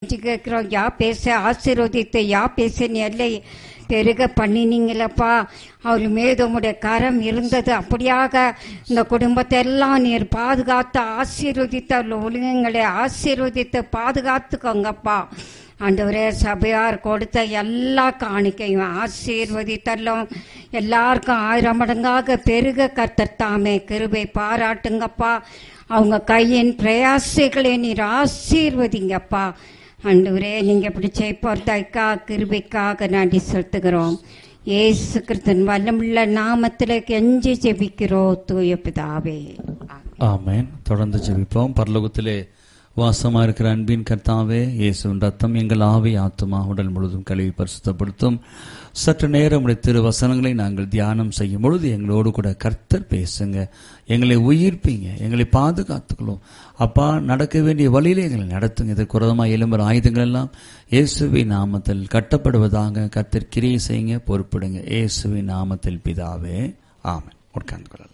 கேட்கிறோம். யா பேச ஆசீர்வதித்து யா பேச எல்லை பெருக பண்ணினீங்களப்பா. அவர் மீது உம்முடைய கரம் இருந்தது. அப்படியாக இந்த குடும்பத்தை எல்லாம் நீர் பாதுகாத்து ஆசீர்வதித்த ஒழுங்குகளை ஆசீர்வதித்து பாதுகாத்துக்கோங்கப்பா. ஆண்டவரே, சபையார் கொடுத்த எல்லா காணிக்கையும் ஆசீர்வதித்தல்லும் எல்லாருக்கும் 1000 மடங்காக பெருக கர்த்தர் தாமே கிருபை பாராட்டுங்கப்பா. அவங்க கையின் பிரயாசைகளை நீர் ஆசீர்வதிங்கப்பா. ஆண்டவரே, நீங்க இப்படி செய்ப்போர்த்தாய்க்கா கிருபைக்காக நன்றி செலுத்துகிறோம். இயேசு கிறிஸ்துவின் வல்லமுள்ள நாமத்திலே கெஞ்சி ஜெபிக்கிறோம் தூய பிதாவே, ஆமென். தொடர்ந்து ஜெபிப்போம். பரலோகத்திலே வாசமா இருக்கிற அன்பின் கர்த்தாவே, இயேசுவின் ரத்தம் எங்கள் ஆவி ஆத்துமா உடல் முழுதும் கழுவி பரிசுத்தப்படுத்தும். சற்று நேரம் உடைய திரு வசனங்களை நாங்கள் தியானம் செய்யும் பொழுது எங்களோடு கூட கர்த்தர் பேசுங்க. எங்களை உயிர்ப்பீங்க, எங்களை பாதுகாத்துக்கணும் அப்பா. நடக்க வேண்டிய வழியிலே எங்களை நடத்துங்க. இதற்கு விரோதமாக எழும்புற ஆயுதங்கள் எல்லாம் இயேசுவின் நாமத்தில் கட்டப்படுவதாக கர்த்தர் கிரியை செய்யுங்க, பொறுப்பிடுங்க. இயேசுவின் நாமத்தில் பிதாவே, ஆமென். உட்கார்ந்து கொள்ளலாம்.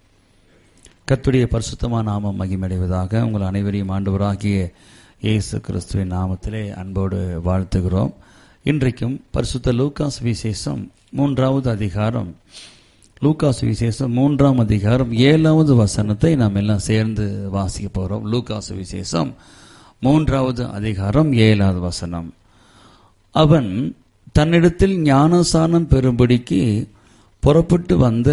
கர்த்தருடைய பரிசுத்தமான நாமம் மகிமையடைவதாக. உங்கள் அனைவரையும் ஆண்டவராகிய இயேசு கிறிஸ்துவின் நாமத்திலே அன்போடு வாழ்த்துகிறோம். இன்றைக்கும் பரிசுத்த லூக்கா சுவிசேஷம் 3வது அதிகாரம், லூக்கா சுவிசேஷம் 3ஆம் அதிகாரம் 7வது வசனத்தை நாம் எல்லாம் சேர்ந்து வாசிக்க போகிறோம். லூக்கா சுவிசேஷம் 3வது அதிகாரம் 7வது வசனம். அவன் தன்னிடத்தில் ஞானசானம் பெறும்படிக்கு புறப்பட்டு வந்த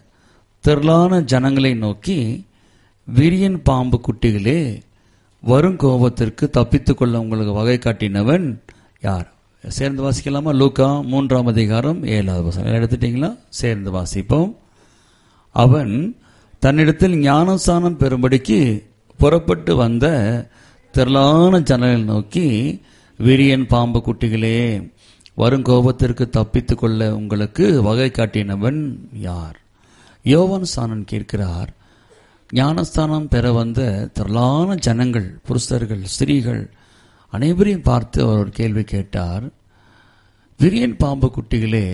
திரளான ஜனங்களை நோக்கி, விரியன் பாம்பு குட்டிகளே, வரும் கோபத்திற்கு தப்பித்துக் கொள்ள உங்களுக்கு வகை காட்டினவன் யார்? சேர்ந்து வாசிக்கலாமா? லூக்கா 3ஆம் அதிகாரம் 7வது வசனம் எடுத்துட்டீங்களா? சேர்ந்து வாசிப்போம். அவன் தன்னிடத்தில் ஞானசானம் பெறும்படிக்கு புறப்பட்டு வந்த திரளான ஜனங்களை நோக்கி, விரியன் பாம்பு குட்டிகளே, வரும் கோபத்திற்கு தப்பித்துக் கொள்ள உங்களுக்கு வகை காட்டினவன் யார்? யோவான் ஸ்நானன் கேட்கிறார். ஞானஸ்தானம் பெற வந்த திரளான ஜனங்கள், புருஷர்கள், ஸ்திரீகள் அனைவரையும் பார்த்து அவர் ஒரு கேள்வி கேட்டார். விரியன் பாம்பு குட்டிகளே,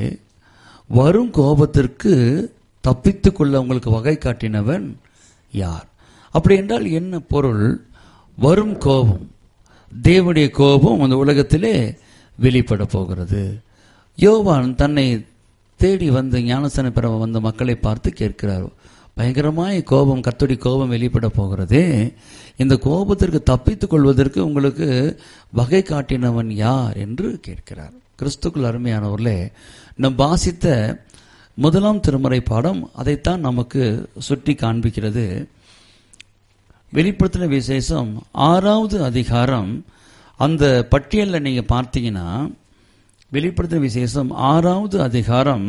வரும் கோபத்திற்கு தப்பித்துக் கொள்ள உங்களுக்கு வகை காட்டினவன் யார்? அப்படி என்றால் என்ன பொருள்? வரும் கோபம், தேவனுடைய கோபம் அந்த உலகத்திலே வெளிப்பட போகிறது. யோவான் தன்னை தேடி வந்து ஞானஸ்தானம் பெற வந்த மக்களை பார்த்து கேட்கிறார், பயங்கரமாய் கோபம், கர்த்தருடைய கோபம் வெளிப்பட போகிறதே, இந்த கோபத்திற்கு தப்பித்துக் கொள்வதற்கு உங்களுக்கு வகை காட்டினவன் யார் என்று கேட்கிறார். கிறிஸ்துக்குள் அருமையானவர்களே, நம் வாசித்த 1ஆம் திருமறை பாடம் அதைத்தான் நமக்கு சுட்டி காண்பிக்கிறது. வெளிப்படுத்தின விசேஷம் 6வது அதிகாரம், அந்த பட்டியலில் நீங்க பார்த்தீங்கன்னா, வெளிப்படுத்தின விசேஷம் 6வது அதிகாரம்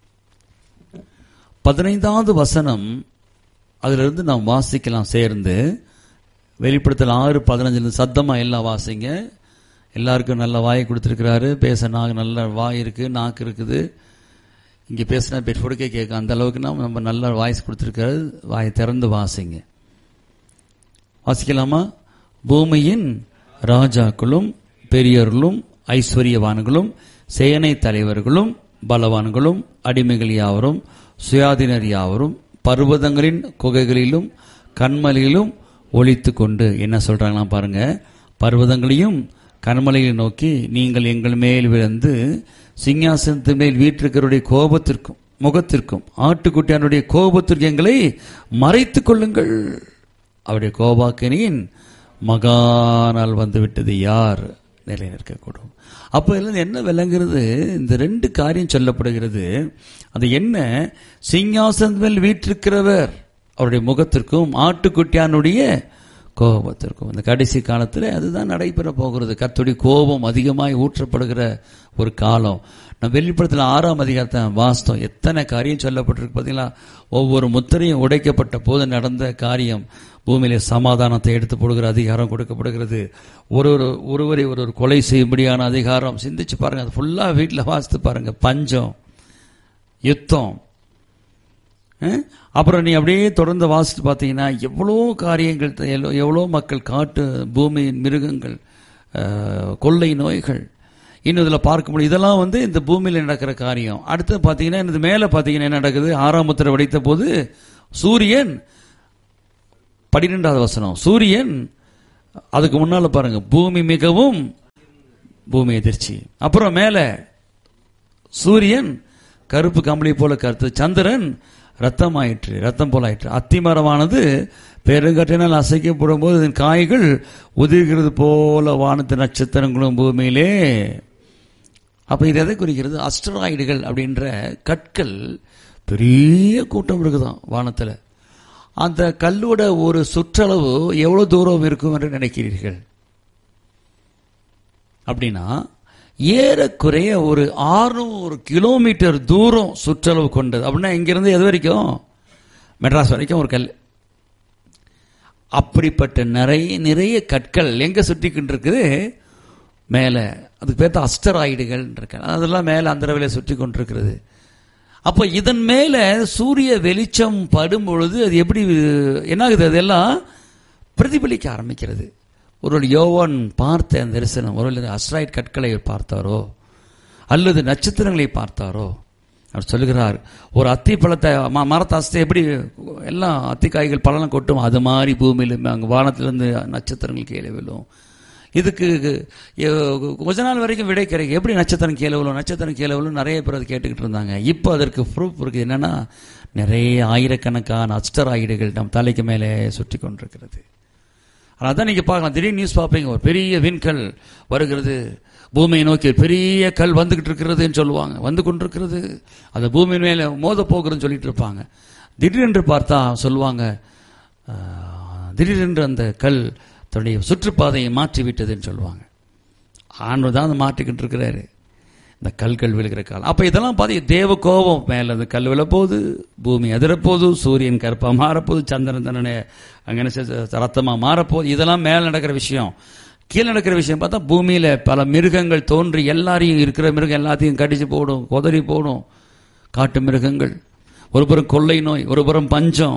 15வது வசனம், அதிலிருந்து நாம் வாசிக்கலாம் சேர்ந்து. வெளிப்படுத்தல் 6:15 சத்தமா எல்லாம் வாசிங்க. எல்லாருக்கும் நல்ல வாயை கொடுத்திருக்கிறாரு, பேச நல்ல வாய் இருக்கு, நாக்கு இருக்குது. இங்க பேசினா பெட்ஃபோடுக்கே கேட்க அந்த அளவுக்கு நம்ம நல்ல வாய்ஸ் கொடுத்திருக்காரு. வாயை திறந்து வாசிங்க. வாசிக்கலாமா? பூமியின் ராஜாக்களும் பெரியர்களும் ஐஸ்வர்யவான்களும் சேனை தலைவர்களும் பலவான்களும் அடிமைகள் யாவரும் சுயாதீனர் யாவரும் பர்வதங்களின் குகைகளிலும் கண்மலையிலும் ஒளித்து கொண்டு என்ன சொல்றாங்களாம் பாருங்க. பர்வதங்களையும் கண்மலையை நோக்கி, நீங்கள் எங்கள் மேல் விழுந்து சிங்காசனத்து மேல் வீற்றிருக்கிறவருடைய கோபத்திற்கும் முகத்திற்கும் ஆட்டுக்குட்டியானுடைய கோபத்திற்கு எங்களை மறைத்துக் கொள்ளுங்கள். அவருடைய கோபாக்கினியின் மகானால் வந்துவிட்டது, யார் நிலை நிற்கக்கூடும்? அப்போ இதில் என்ன விளங்குறது? இந்த 2 காரியம் சொல்லப்படுகிறது. அது என்ன? சிங்காசனத்தில் வீற்றிருக்கிறவர் அவருடைய முகத்திற்கும் ஆட்டுக்குட்டியானுடைய கோபத்திற்கும். இந்த கடைசி காலத்தில் அதுதான் நடைபெற போகிறது. கர்த்தருடைய கோபம் அதிகமாய் ஊற்றப்படுகிற ஒரு காலம். நம்ம வெளிப்படுத்தல 6ஆம் அதிகாரத்தை வாஸ்தவம் எத்தனை காரியம் சொல்லப்பட்டிருக்கு பார்த்தீங்களா? ஒவ்வொரு முத்திரையும் உடைக்கப்பட்ட போது நடந்த காரியம். பூமியிலே சமாதானத்தை எடுத்து போடுகிற அதிகாரம் கொடுக்கப்படுகிறது. ஒருவரை ஒரு கொலை செய்யும்படியான அதிகாரம். சிந்திச்சு பாருங்க, அது ஃபுல்லா வீட்டில் வாசித்து பாருங்க. பஞ்சம், யுத்தம், அப்புறம் நீ அப்படியே தொடர்ந்து வாசித்து பார்த்தீங்கன்னா எவ்வளோ காரியங்கள், எவ்வளோ மக்கள், காட்டு பூமியின் மிருகங்கள், கொள்ளை நோய்கள், இன்னும் இதில் பார்க்க முடியும். இதெல்லாம் இந்த பூமியில் நடக்கிற காரியம். அடுத்து பார்த்தீங்கன்னா இந்த மேலே பார்த்தீங்கன்னா என்ன நடக்குது? 6ஆம் முத்திரை வெடித்த போது சூரியன், 12வது வசனம், சூரியன், அதுக்கு முன்னால பாருங்க, பூமி மிகவும் பூமி எதிர்ச்சி. அப்புறம் மேல சூரியன் கருப்பு கம்பளி போல கருத்து, சந்திரன் ரத்தம் ஆயிற்று, ரத்தம் போல ஆயிற்று. அத்திமரமானது பெருங்கற்றினால் அசைக்கப்படும் போது இதன் காய்கள் உதிர்கிறது போல வானத்து நட்சத்திரங்களும் பூமியிலே. அப்ப இது எதை குறிக்கிறது? அஸ்டராய்டுகள் அப்படின்ற கற்கள் பெரிய கூட்டம் இருக்குதான் வானத்துல. அந்த கல்லோட ஒரு சுற்றளவு எவ்வளவு தூரம் இருக்கும் என்று நினைக்கிறீர்கள்? அப்படின்னா ஏறக்குறைய ஒரு 600 கிலோமீட்டர் தூரம் சுற்றளவு கொண்டது. அப்படின்னா இங்கிருந்து எது வரைக்கும்? மெட்ராஸ் வரைக்கும் ஒரு கல். அப்படிப்பட்ட நிறைய கற்கள் எங்க சுற்றிக்கிட்டு இருக்குது? மேல. அதுக்கு பேர் தான் அஸ்டராய்டுகள் இருக்கு. அதெல்லாம் மேல அந்த அளவில சுற்றி கொண்டிருக்கிறது. அப்போ இதன் மேல சூரிய வெளிச்சம் படும் பொழுது அது எப்படி என்ன ஆகுது? அதெல்லாம் பிரதிபலிக்க ஆரம்பிக்கிறது. ஒரு யோவான் பார்த்த அந்த தரிசனம், ஒரு அஸ்டராய்டு கற்களை பார்த்தாரோ அல்லது நட்சத்திரங்களை பார்த்தாரோ, அவர் சொல்லுகிறார், ஒரு அத்தி பழத்தை மரத்தை அஸ்தை எப்படி எல்லாம் அத்திக்காய்கள் பழம் கொட்டும், அது மாதிரி பூமியிலும் அங்கே வானத்திலிருந்து நட்சத்திரங்கள் கீழே விழும். இதுக்கு கொஞ்ச நாள் வரைக்கும் விடை கிடைக்கும். எப்படி நட்சத்திரம் கீழே விழும், நட்சத்திரம் கீழே விழும் நிறைய பேர் அதை கேட்டுக்கிட்டு இருந்தாங்க. இப்போ அதற்கு ப்ரூஃப் இருக்குது. என்னன்னா, நிறைய ஆயிரக்கணக்கான அஸ்டராய்டுகள் நம் தலைக்கு மேலே சுற்றி கொண்டிருக்கிறது. அதான் நீங்க பார்க்கலாம், திடீர்னு நியூஸ் பார்ப்பீங்க, ஒரு பெரிய விண்கல் வருகிறது, பூமியை நோக்கி பெரிய கல் வந்துகிட்டு இருக்கிறதுன்னு சொல்லுவாங்க, வந்து கொண்டிருக்கிறது, அந்த பூமியின் மேல மோத போகிறதுன்னு சொல்லிட்டு இருப்பாங்க. திடீரென்று பார்த்தா சொல்லுவாங்க, திடீரென்று அந்த கல் தன்னுடைய சுற்றுப்பாதையை மாற்றி விட்டதுன்னு சொல்லுவாங்க. ஆண்டவர் தான் அதை மாற்றிக்கிட்டு இருக்கிறாரு, இந்த கல்கள் விழுகிற காலம். அப்ப இதெல்லாம் பார்த்து தேவ கோபம் மேல அந்த கல் விழப்போகுது, பூமி அதிரப்போகுது, சூரியன் கருப்பா மாறப்போகுது, சந்திரன் தன்னுடைய அங்கே ரத்தமா மாறப்போகுது. இதெல்லாம் மேல நடக்கிற விஷயம். கீழே நடக்கிற விஷயம் பார்த்தா பூமியில பல மிருகங்கள் தோன்றி எல்லாரையும் இருக்கிற மிருகம் எல்லாத்தையும் கடிச்சு போடும், கொதறி போடும். காட்டு மிருகங்கள், ஒரு புறம் கொள்ளை நோய், ஒரு புறம் பஞ்சம்,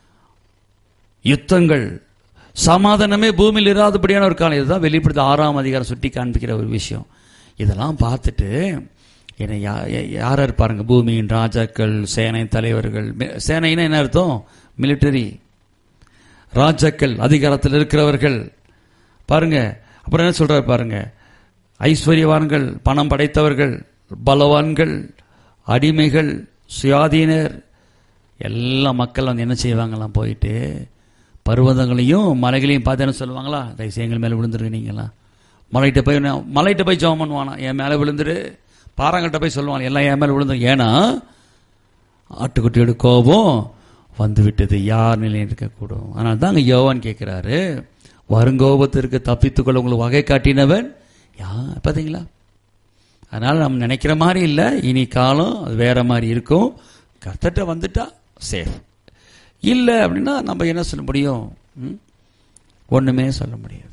யுத்தங்கள், சமாதானமே பூமியில் இராதபடியான ஒரு காலம். இதுதான் வெளிப்படுத்த 6ஆம் அதிகாரம் சுட்டி காண்பிக்கிற ஒரு விஷயம். இதெல்லாம் பார்த்துட்டு என்ன யார் இருப்பாருங்க? பூமியின் ராஜாக்கள், சேனை தலைவர்கள். சேனைன்னா என்ன அர்த்தம்? மிலிட்டரி. ராஜாக்கள், அதிகாரத்தில் இருக்கிறவர்கள் பாருங்க. அப்புறம் என்ன சொல்றாரு பாருங்க, ஐஸ்வர்யவான்கள், பணம் படைத்தவர்கள், பலவான்கள், அடிமைகள், சுயாதீனர், எல்லா மக்கள் வந்து என்ன செய்வாங்களாம்? போயிட்டு பர்வதங்களையும் மலைகளையும் பார்த்து என்ன சொல்லுவாங்களா? எங்கள் மேலே விழுந்துருவீங்களா? மலைகிட்ட போய் ஜெபம் பண்ணுவானா, என் மேலே விழுந்துரு. பாறாங்கிட்ட போய் சொல்லுவாங்க, எல்லாம் என் மேலே விழுந்துரு. ஏன்னா ஆட்டுக்குட்டியோட கோபம் வந்து விட்டது, யார் நிலையில் இருக்கக்கூடும். அதனால தான் அங்கே யோவான் கேட்கிறாரு, வருங்கோபத்திற்கு தப்பித்துக்கொள்ள உங்களுக்கு வகை காட்டினவன் யார்? பார்த்தீங்களா? அதனால நம்ம நினைக்கிற மாதிரி இல்லை, இனி காலம் அது வேற மாதிரி இருக்கும். கர்த்தர்ட்ட வந்துட்டா சேஃப். இல்லை அப்படின்னா நம்ம என்ன சொல்ல முடியும்? ஒண்ணுமே சொல்ல முடியாது.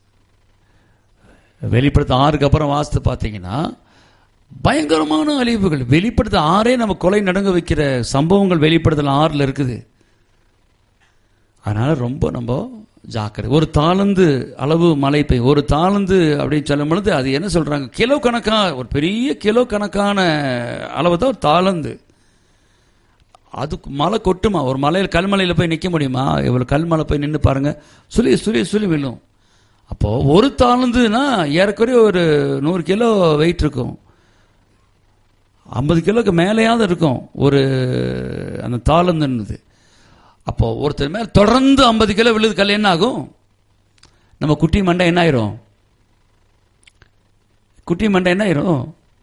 வெளிப்படுத்த 6க்கு அப்புறம் வாசித்து பார்த்தீங்கன்னா பயங்கரமான அழிவுகள். வெளிப்படுத்த 6 நம்ம கொலை நடங்க வைக்கிற சம்பவங்கள் வெளிப்படுத்தல் 6 இருக்குது. அதனால ரொம்ப நம்ம ஜாக்கிரதை. ஒரு தாளந்து அளவு மழை பெய்யும். ஒரு தாளந்து அப்படின்னு சொல்லும் பொழுது அது என்ன சொல்றாங்க? கிலோ கணக்கா, ஒரு பெரிய கிலோ கணக்கான அளவு தான் ஒரு தாளந்து. அதுக்கு மழை கொட்டுமா? ஒரு மலையில் கல்மலையில் போய் நிற்க முடியுமா? இவ்வளவு கல்மலை போய் நின்று பாருங்க, சுழி விழும். அப்போ ஒரு தாளந்துன்னா ஏறக்குறைய ஒரு 100 கிலோ வெயிட் இருக்கும், 50 கிலோக்கு மேலேயாவது இருக்கும் ஒரு அந்த தாளந்துன்னுது. அப்போ ஒருத்தர் மேல தொடர்ந்து 50 கிலோ விழுது கல் என்ன ஆகும்? நம்ம குட்டி மண்டை என்ன ஆயிரும்? குட்டி மண்டை என்ன ஆயிரும்?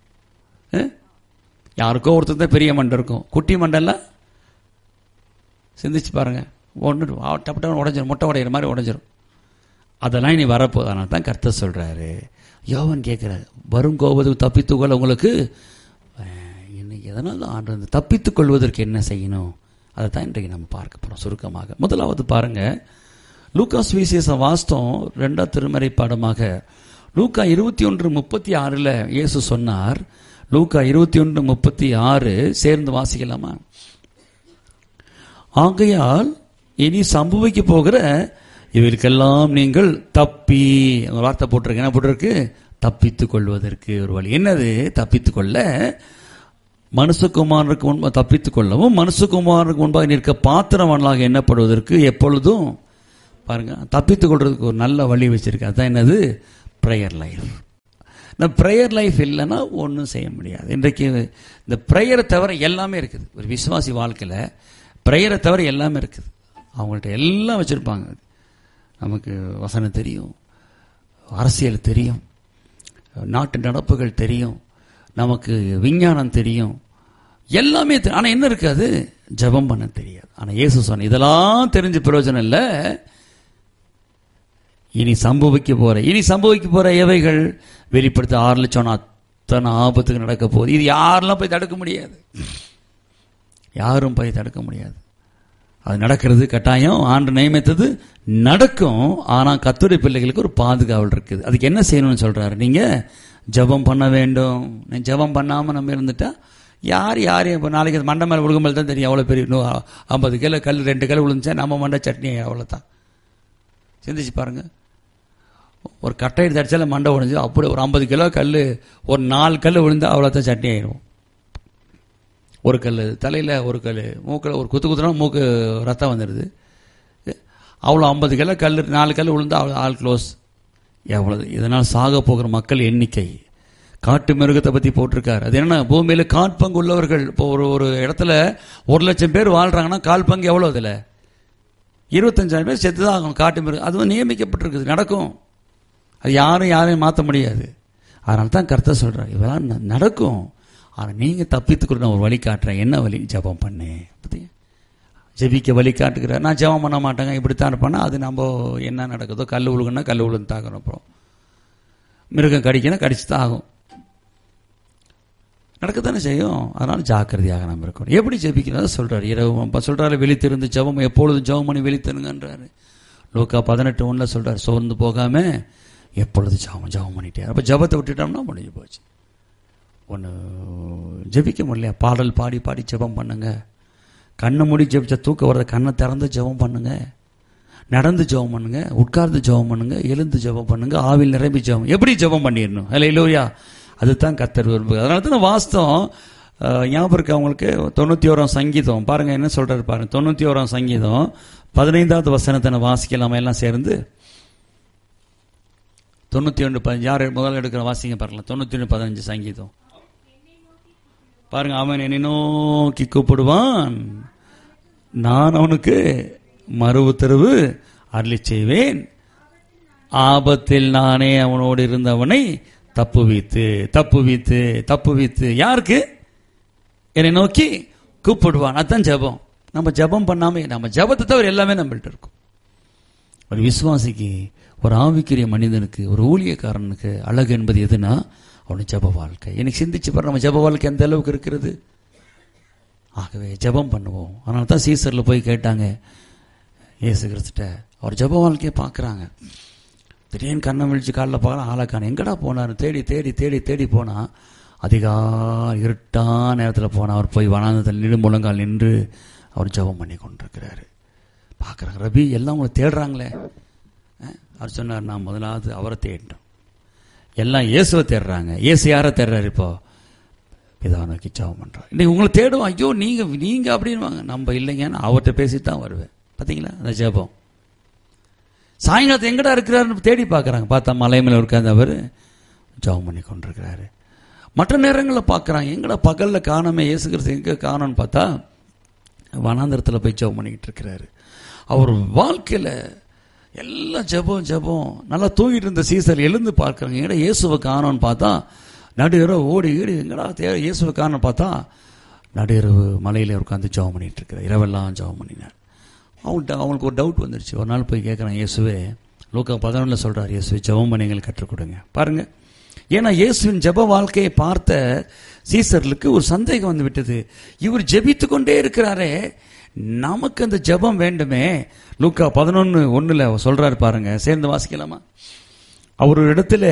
யாருக்கோ ஒருத்தர் தான் பெரிய மண்டை இருக்கும், குட்டி மண்டெல்லாம் சிந்திச்சு பாருங்க, ஒன்று டப்பட்ட உடஞ்சிரும், முட்டை உடையிற மாதிரி உடஞ்சிரும். அதெல்லாம் இனி வரப்போகுது. அதனால தான் கர்த்தர் சொல்றாரு, யோவான் கேட்கிறாரு, வரும் கோபத்துக்கு தப்பித்துக்கொள்ள உங்களுக்கு இன்னைக்கு எதனால ஆண்டு தப்பித்துக் கொள்வதற்கு என்ன செய்யணும்? அதை தான் இன்றைக்கு நம்ம பார்க்க போறோம் சுருக்கமாக. முதலாவது பாருங்க, லூக்கா சுவிசேஷம் வாஸ்தவம் 2ஆம் திருமறை பாடமாக லூக்கா 21:36 இயேசு சொன்னார். லூக்கா 21:36 சேர்ந்து வாசிக்கலாமா? ஆகையால் இனி சம்பவிக்க போகிற இவருக்கெல்லாம் நீங்கள் தப்பி, வார்த்தை போட்டிருக்கு, என்ன போட்டிருக்கு? தப்பித்துக் கொள்வதற்கு ஒரு வழி. என்னது தப்பித்துக் கொள்ள? மனுஷகுமாரனுக்கு முன்பாக தப்பித்துக் கொள்ளவும், மனுஷகுமாரனுக்கு முன்பாக நிற்க பாத்திரவான்களாக எண்ணப்படுவதற்கு எப்பொழுதும் பாருங்க தப்பித்துக் கொள்றதுக்கு ஒரு நல்ல வழி வச்சிருக்கு. அதுதான் என்னது? Prayer life. இந்த ப்ரேயர் லைஃப் இல்லைன்னா ஒன்றும் செய்ய முடியாது. இன்றைக்கு இந்த ப்ரேயரை தவிர எல்லாமே இருக்குது. ஒரு விசுவாசி வாழ்க்கையில் ப்ரேயரை தவிர எல்லாமே இருக்குது. அவங்கள்ட்ட எல்லாம் வச்சுருப்பாங்க. நமக்கு வசனம் தெரியும், அரசியல் தெரியும், நாட்டு நடப்புகள் தெரியும், நமக்கு விஞ்ஞானம் தெரியும், எல்லாமே தெரியும். ஆனால் என்ன இருக்காது? ஜெபம் பண்ண தெரியாது. ஆனால் இயேசு சொன்ன இதெல்லாம் தெரிஞ்ச பிரயோஜனம் இல்லை. இனி சம்பவிக்க போற எவைகள் வெளிப்படுத்த 6 லட்சம் அத்தனை ஆபத்துக்கு நடக்க போகுது. இது யாரெல்லாம் போய் தடுக்க முடியாது. யாரும் போய் தடுக்க முடியாது. அது நடக்கிறது கட்டாயம். ஆண்டு நியமித்தது நடக்கும். ஆனால் கர்த்தருடைய பிள்ளைகளுக்கு ஒரு பாதுகாவல் இருக்குது. அதுக்கு என்ன செய்யணும்னு சொல்றாரு? நீங்க ஜெபம் பண்ண வேண்டும். ஜெபம் பண்ணாம நம்ம இருந்துட்டா யாரையும் இப்போ நாளைக்கு மண்டை மேலே விழுகும்போது தான் தெரியும் எவ்வளோ பெரிய 50 கிலோ கல் 2 கல் விழுந்துச்சா நம்ம மண்டை சட்னி அவ்வளோதான். சிந்திச்சு பாருங்க. ஒரு கட்டை எடுத்து அடிச்சால மண்டை உடைஞ்சு, அப்படி ஒரு 50 கிலோ கல் ஒரு 4 கல் விழுந்தா அவ்வளோதான் சட்னி ஆயிடும். ஒரு கல் தலையில், ஒரு கல் மூக்கில், ஒரு குத்துனா மூக்கு ரத்தம் வந்துடுது. அவ்வளோ 50 கிலோ கல் 4 கல் விழுந்தா அவ்வளோ ஆல் க்ளோஸ். எவ்வளவு இதனால் சாக போகிற மக்கள் எண்ணிக்கை. காட்டு மிருகத்தை பற்றி போட்டிருக்காரு. அது என்ன? பூமியில் காற்பங்கு உள்ளவர்கள். இப்போ ஒரு இடத்துல 1 லட்சம் பேர் வாழ்றாங்கன்னா கால் பங்கு எவ்வளோ? இதில் 25,000 பேர் செத்து தான் ஆகணும். காட்டு மிருகம் அதுவும் நியமிக்கப்பட்டிருக்குது, நடக்கும். அது யாரையும் மாற்ற முடியாது. அதனால தான் கர்த்தர் சொல்கிறார், இதெல்லாம் நடக்கும். ஆனால் நீங்கள் தப்பித்துக்கு நான் ஒரு வழி காட்டுறேன். என்ன வழி? ஜெபம் பண்ணு. ஜெபிக்க வழி காட்டுக்கிறார். நான் ஜெபம் பண்ண மாட்டேங்க, இப்படித்தான் இருப்பேன்னா அது நம்ம என்ன நடக்குதோ, கல் விழுகுன்னா கல் விழுந்து தாக்கணும். அப்புறம் மிருகம் கடிக்கணும், கடிச்சு தான் ஆகும். நடக்கத்தானே செய்யும். அதனால ஜாக்கிரதையாக நம்ம இருக்கணும். எப்படி ஜெபிக்கிறதா சொல்றாரு. இரவு சொல்றாரு, விழித்திருந்து ஜெபம், எப்பொழுதும் ஜெபம் பண்ணி விழித்திருங்கன்றாரு. லூக்கா 18:1 சொல்றாரு, சோர்ந்து போகாம எப்பொழுது ஜெபம் பண்ணிட்டே. அப்ப ஜெபத்தை விட்டுட்டோம்னா முடிஞ்சு போச்சு. ஒன்று ஜெபிக்க முடியல, பாடல் பாடி பாடி ஜெபம் பண்ணுங்க. கண்ணை மூடி ஜெபிச்சா தூக்க வரத கண்ணை திறந்து ஜெபம் பண்ணுங்க. நடந்து ஜெபம் பண்ணுங்க, உட்கார்ந்து ஜெபம் பண்ணுங்க, எழுந்து ஜெபம் பண்ணுங்க, ஆவில் நிரம்பி ஜெபம். எப்படி ஜெபம் பண்ணிடணும்? ஹல்லேலூயா. அதுதான் கர்த்தர் விரும்புகிறார். அதனால தான் வாஸ்தவம் ஞாபகம் இருக்கு அவங்களுக்கு. 91ஆம் சங்கீதம் பாருங்க என்ன சொல்றாரு பாருங்க. 91ஆம் சங்கீதம் 15வது வசனத்தை வாசிக்கலாமா எல்லாம் சேர்ந்து? 91:15 யார் முதல்ல எடுக்கிற வாசிங்க பாருங்க. 91:15 சங்கீதம் பாருங்க. அவன் என்னை நோக்கி கூப்பிடுவான், நான் அவனுக்கு மறு உத்தரவு அருளி செய்வேன். ஆபத்தில் நானே அவனோடு இருந்தவனை தப்புவித்து யாருக்கு? என்னை நோக்கி கூப்பிடுவான். அதுதான் ஜெபம். நம்ம ஜெபம் பண்ணாம, நம்ம ஜெபத்தை தவிர எல்லாமே நம்மள்ட்ட இருக்கும். ஒரு விசுவாசிக்கு, ஒரு ஆவிக்குரிய மனிதனுக்கு, ஒரு ஊழியக்காரனுக்கு அழகு என்பது எதுனா அவனுடைய ஜெப வாழ்க்கை. எனக்கு சிந்திச்சு பாரு, நம்ம ஜெப வாழ்க்கை எந்த அளவுக்கு இருக்கிறது. ஆகவே ஜெபம் பண்ணுவோம். அதனால தான் சீசரில் போய் கேட்டாங்க இயேசு கிறிஸ்துட்ட. அவர் ஜெப வாழ்க்கையை பார்க்குறாங்க. திடீர்னு கண்ணை விழிச்சு காலில் பார்க்கலாம், ஆளக்கான எங்கடா போனார் தேடி தேடி தேடி தேடி போனால் அதிகாலை இருட்டான நேரத்தில் போனால் அவர் போய் வனாந்தத்தில் முழங்கால் நின்று அவர் ஜெபம் பண்ணி கொண்டிருக்கிறாரு. பார்க்குறாங்க, ரபி எல்லாம் உங்களை தேடுறாங்களே. அவர் சொன்னார், நான் முதலாவது அவரை தேடிட்டோம். எல்லாம் இயேசுவை தேடுறாங்க. இயேசு யாரை தேடுறாரு? இப்போ பிதாவை நோக்கி ஜெபம் பண்ணுறாரு. இன்னைக்கு உங்களை தேடுவோம். ஐயோ நீங்கள் அப்படின்வாங்க. நம்ம இல்லைங்கன்னு அவர்கிட்ட பேசிட்டு தான் வருவேன். பார்த்தீங்களா அந்த ஜெபம். சாயங்காலத்தை எங்கடா இருக்கிறாருன்னு தேடி பார்க்குறாங்க. பார்த்தா மலை மேலே உட்கார்ந்து அவர் ஜெபம் பண்ணி கொண்டிருக்கிறாரு. மற்ற நேரங்களில் பார்க்குறாங்க, எங்கடா பகலில் காணாமல் இயேசு கிறிஸ்து எங்கே காணோன்னு பார்த்தா வனாந்தரத்தில் போய் ஜெபம் பண்ணிக்கிட்டு இருக்கிறாரு. அவர் வாழ்க்கையில் எல்லாம் ஜெபம். நல்லா தூங்கிட்டு இருந்த சீசர் எழுந்து பார்க்குறாங்க, எங்கடா இயேசுவை காணோன்னு பார்த்தா நடுஇரவு ஓடி எங்கடா இயேசுவை காணோன்னு பார்த்தா நடுஇரவு மலையில் உட்காந்து ஜெபம் பண்ணிட்டு இருக்கிறார். இரவெல்லாம் ஜெபம் பண்ணினார். அவங்களுக்கு ஒரு டவுட் வந்துருச்சு. ஒரு நாள் போய் கேட்குறான், இயேசுவே, லூக்கா 11 சொல்கிறார், இயேசுவே ஜெபம் பண்ணி எங்களுக்கு கற்றுக் கொடுங்க. பாருங்க, ஏன்னா இயேசுவின் ஜெப வாழ்க்கையை பார்த்த சீசர்களுக்கு ஒரு சந்தேகம் வந்து விட்டது. இவர் ஜெபித்து கொண்டே இருக்கிறாரே, நமக்கு அந்த ஜெபம் வேண்டுமே. லூக்கா 11:1 சொல்றாரு பாருங்க, சேர்ந்து வாசிக்கலாமா? அவர் ஒரு இடத்துல,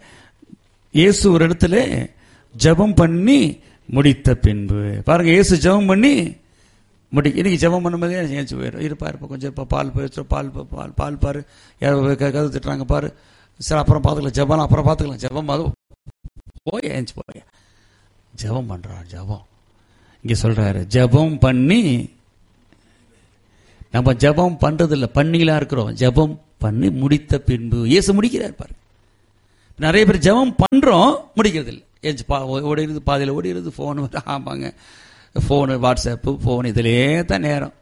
இயேசு ஒரு இடத்துல ஜெபம் பண்ணி முடித்த பின்பு பாருங்க, இயேசு ஜெபம் பண்ணி இன்னைக்கு ஜெபம் பண்ணும்போதே ஏஞ்சி போயிடும். இருப்பாரு இப்போ கொஞ்சம் இப்போ பால் பாரு, கதை திட்டுறாங்க பாரு, சரி அப்புறம் பார்த்துக்கலாம், ஜெபம் அப்புறம் பார்த்துக்கலாம், ஜெபம் அது போய் ஏஞ்சி போய் ஜெபம் பண்றாரு. ஜெபம் இங்க சொல்றாரு, ஜெபம் பண்ணி. நம்ம ஜெபம் பண்றது இல்லை, பண்ணிலாம் இருக்கிறோம். ஜெபம் பண்ணி முடித்த பின்பு இயேசு முடிக்கிறார் பாரு. நிறைய பேர் ஜெபம் பண்றோம், முடிக்கிறது இல்லை. ஓடிடுது, பாதியில் ஓடிடுது. ஃபோனு ஆமாங்க, ஃபோனு, வாட்ஸ்அப்பு, ஃபோன், இதிலே தான் நேரம்.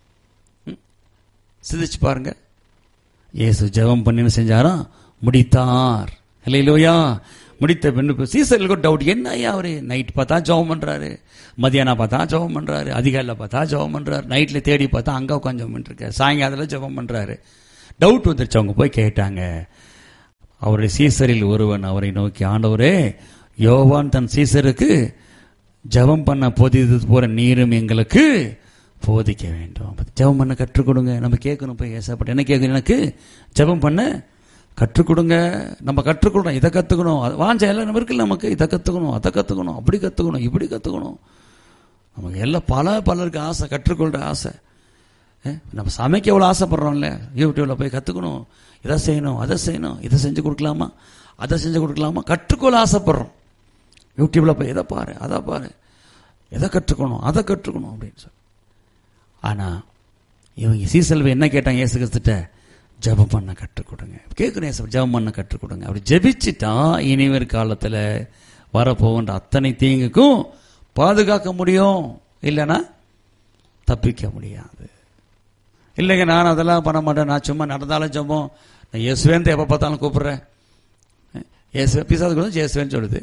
சிந்திச்சு பாருங்க. இயேசு ஜெபம் பண்ணி செஞ்சாராம், முடித்தார். அல்லேலூயா. முடித்த பின்பு சீசர்களுக்கு டவுட், என்ன ஐயா அவரு நைட் பார்த்தா ஜெபம் பண்றாரு, மதியானம் பார்த்தா ஜெபம் பண்றாரு, அதிகாலையில் பார்த்தா ஜெபம் பண்றாரு, நைட்ல தேடி பார்த்தா அங்க உட்காந்து ஜெபம் பண்ணிருக்காரு, சாயங்காலத்தில் ஜெபம் பண்றாரு. டவுட் வந்துருச்சு. அவங்க போய் கேட்டாங்க. அவருடைய சீசரில் ஒருவன் அவரை நோக்கி, ஆண்டவரே, யோவான் தன் சீசருக்கு ஜெபம் பண்ண போதித்தது போற நீரும் எங்களுக்கு போதிக்க வேண்டும். ஜெபம் பண்ண கற்றுக் கொடுங்க. நம்ம கேட்கணும், போய் ஏசப்பட்ட என்ன கேட்கணும், எனக்கு ஜெபம் பண்ண கற்றுக் கொடுங்க. நம்ம கற்றுக்கொள்றோம், இதை கற்றுக்கணும், வாஞ்ச எல்லாம் நம்ம இருக்குல்ல, நமக்கு இதை கற்றுக்கணும், அதை கற்றுக்கணும், அப்படி கற்றுக்கணும், இப்படி கற்றுக்கணும். நமக்கு எல்லாம் பலருக்கு ஆசை, கற்றுக்கொள்கிற ஆசை. நம்ம சமைக்க எவ்வளோ ஆசைப்படுறோம்ல, யூடியூப்ல போய் கற்றுக்கணும், இதை செய்யணும், அதை செய்யணும், இதை செஞ்சு கொடுக்கலாமா, அதை செஞ்சு கொடுக்கலாமா, கற்றுக்கொள்ள ஆசைப்படுறோம். யூடியூப்ல போய் எதை பாரு, அதை பாரு, எதை கற்றுக்கணும், அதை கற்றுக்கணும் அப்படின்னு சொல்லி. ஆனால் இவங்க சீசல்வை என்ன கேட்டாங்க இயேசு கிறிஸ்துட்ட, ஜெபம் பண்ண கற்றுக் கொடுங்க. கேட்கணும் இயேசு, ஜெபம் பண்ண கற்றுக் கொடுங்க. அப்படி ஜெபிச்சுட்டா இனிவர் காலத்தில் வரப்போகின்ற அத்தனை தீங்குக்கும் பாதுகாக்க முடியும், இல்லைன்னா தப்பிக்க முடியாது. இல்லைங்க நான் அதெல்லாம் பண்ண மாட்டேன், நான் சும்மா நடந்தாலும் ஜெபம், நான் இயேசுவேன்னு எப்போ பார்த்தாலும் கூப்பிடுறேன். இயேசு பிசாசு கூட இயேசுவேன்னு சொல்லுது.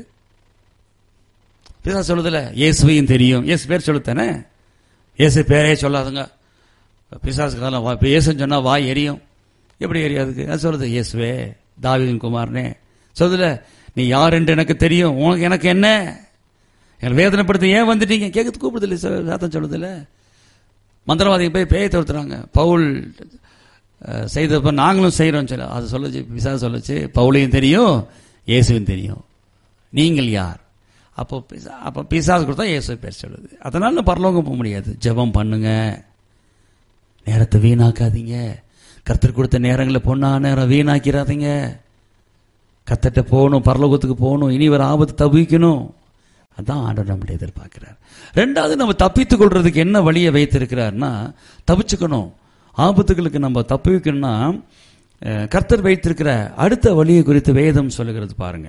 பிசாசு சொல்லுதுல, இயேசுவையும் தெரியும், இயேசு பேர் சொல்லுத்தானே, இயேசு பேரே சொல்லாதுங்க. பிசாசுக்கு காலம் இயேசுன்னு சொன்னா வாய் எரியும். எப்படி எரியாதுக்கு? அது சொல்லுது, இயேசுவே தாவீதின் குமாரனே. சொல்லுதுல, நீ யார் என்று எனக்கு தெரியும், உனக்கு எனக்கு என்ன, எங்களை வேதனைப்படுத்த ஏன் வந்துட்டீங்க கேட்கறது கூப்பிடுது இல்லை சாத்தான் சொல்லுதுல. மந்திரவாதிக்கு போய் பேயை துரத்துறாங்க, பவுல் செய்தப்ப நாங்களும் செய்யறோம் சொல்ல. அது சொல்லுச்சு, பிசாசு சொல்லுச்சு, பவுலையும் தெரியும், இயேசுவும் தெரியும், நீங்கள் யார்? அப்போ பிசாசு கொடுத்தா இயேசு பேர் சொல்லுது. அதனால பரலோகம் போக முடியாது. ஜெபம் பண்ணுங்க, நேரத்தை வீணாக்காதீங்க. கர்த்தர் கொடுத்த நேரங்களை பொண்ணா நேரம் வீணாக்கிறாதீங்க. கர்த்தர்ட்ட போகணும், பரலோகத்துக்கு போகணும், இனி ஒரு ஆபத்து தவிக்கணும். அதான் ஆண்டவர் நம்மளை எதிர்பார்க்கிறார். ரெண்டாவது, நம்ம தப்பித்துக் கொள்றதுக்கு என்ன வழியை வைத்திருக்கிறார்னா, தப்பிச்சுக்கணும். ஆபத்துகளுக்கு நம்ம தப்பிக்கணும்னா கர்த்தர் வைத்திருக்கிற அடுத்த வழியை குறித்து வேதம் சொல்லுகிறது பாருங்க.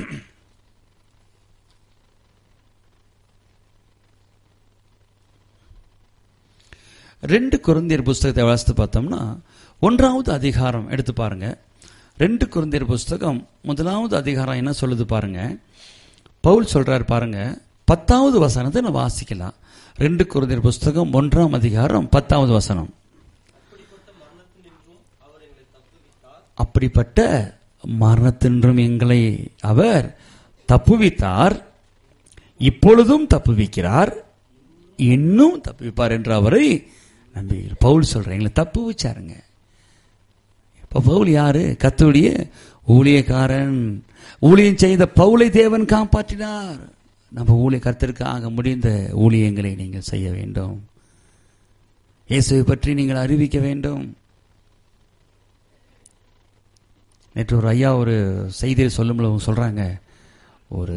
2 கொரிந்தியர் புஸ்தகத்தை வாசித்து பார்த்தோம்னா 1வது அதிகாரம் எடுத்து பாருங்க. 2 கொரிந்தியர் புஸ்தகம் 1வது அதிகாரம் என்ன சொல்லுது பாருங்க. பவுல் சொல்றார் பாருங்க, 10வது வசனத்தை நான் வாசிக்கலாம். 2 கொரிந்தியர் புஸ்தகம் 1ஆம் அதிகாரம் 10வது வசனம். அப்படிப்பட்ட மரணத்தின்றும் எங்களை அவர் தப்புவித்தார், இப்பொழுதும் தப்புவிக்கிறார், இன்னும் தப்புவிப்பார் என்று அவரை நம்பி. பவுல் சொல்றேன், எங்களை தப்பு வச்சாருங்க. இப்ப பவுல் யாரு? கர்த்தருடைய ஊழியக்காரன். ஊழியம் செய்த பவுலை தேவன் காப்பாற்றினார். நம்ம ஊழிய கர்த்தருக்காக முடிந்த ஊழியங்களை நீங்கள் செய்ய வேண்டும். இயேசுவை பற்றி நீங்கள் அறிவிக்க வேண்டும். நேற்று ஒரு ஐயா ஒரு செய்தியை சொல்லும்போது சொல்றாங்க, ஒரு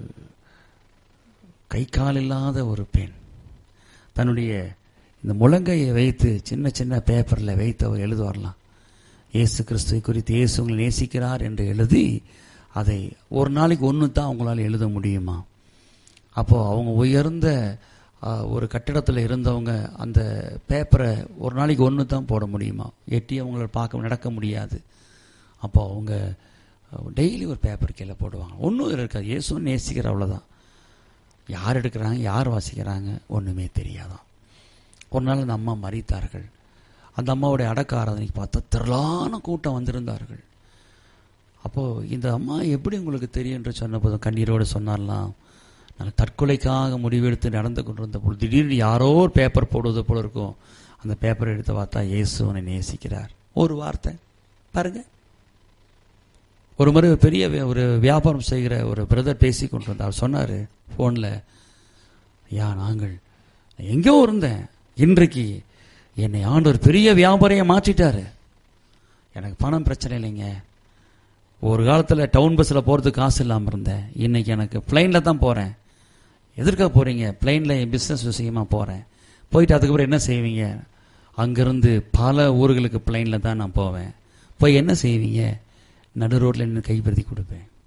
கை கால் இல்லாத ஒரு பெண் தன்னுடைய இந்த முழங்கையை வைத்து சின்ன சின்ன பேப்பரில் வைத்து அவர் எழுதுவாரலாம், இயேசு கிறிஸ்துவை குறித்து இயேசு உங்களை நேசிக்கிறார் என்று எழுதி அதை ஒரு நாளைக்கு 1 தான் அவங்களால எழுத முடியுமா. அப்போது அவங்க உயர்ந்த ஒரு கட்டிடத்தில் இருந்தவங்க அந்த பேப்பரை ஒரு நாளைக்கு 1 தான் போட முடியுமா, எட்டி அவங்கள பார்க்க நடக்க முடியாது. அப்போ அவங்க டெய்லி ஒரு பேப்பர் கீழே போடுவாங்க, ஒன்றும் இருக்காது, இயேசுன்னு நேசிக்கிற அவ்வளோதான். யார் எடுக்கிறாங்க, யார் வாசிக்கிறாங்க, ஒன்றுமே தெரியாதான். ஒரு நாள் அந்த அம்மா மரித்தார்கள். அந்த அம்மாவுடைய அடக்க ஆராதனைக்கு பார்த்தா திரளான கூட்டம் வந்திருந்தார்கள். அப்போது இந்த அம்மா எப்படி உங்களுக்கு தெரியும் என்று சொன்ன போதும் கண்ணீரோடு சொன்னார்லாம், நாங்கள் தற்கொலைக்காக முடிவெடுத்து நடந்து கொண்டிருந்த பொழுது திடீர்னு யாரோ ஒரு பேப்பர் போடுவது போல இருக்கும், அந்த பேப்பரை எடுத்து பார்த்தா இயேசு உன்னை நேசிக்கிறார். ஒரு வார்த்தை பாருங்க. ஒரு முறை பெரிய ஒரு வியாபாரம் செய்கிற ஒரு பிரதர் பேசி கொண்டு வந்தார். சொன்னார் ஃபோனில், ஐயா நாங்கள் எங்கேயோ இருந்தேன், இன்றைக்கு என்னை ஆண்டவர் பெரிய வியாபாரியை மாற்றிட்டாரு, எனக்கு பணம் பிரச்சனை இல்லைங்க. ஒரு காலத்தில் டவுன் பஸ்ஸில் போகிறதுக்கு காசு இல்லாமல் இருந்தேன், இன்னைக்கு எனக்கு பிளைனில் தான் போகிறேன். எதற்காக போகிறீங்க? பிளைனில் பிஸ்னஸ் விஷயமாக போகிறேன். போயிட்டு அதுக்கப்புறம் என்ன செய்வீங்க? அங்கேருந்து பல ஊர்களுக்கு பிளைனில் தான் நான் போவேன். போய் என்ன செய்வீங்க? நடு ரோட்டில் நின்று கைப்படுத்தி கொடுப்பேன்.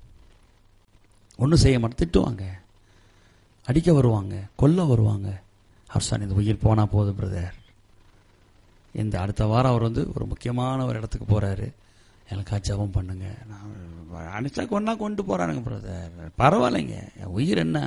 ஒன்றும் செய்ய மாட்டேன், திட்டுவாங்க, அடிக்க வருவாங்க, கொல்ல வருவாங்க. அவர் சொன்ன இந்த உயிர் போனால் போதும் பிரதர். இந்த அடுத்த வாரம் அவர் ஒரு முக்கியமான ஒரு இடத்துக்கு போகிறாரு, எனக்கா ஜெபம் பண்ணுங்க. நான் அனுப்பிச்சா கொண்டா கொண்டு போகிறானுங்க பிரதர், பரவாயில்லைங்க, என் உயிர் என்ன.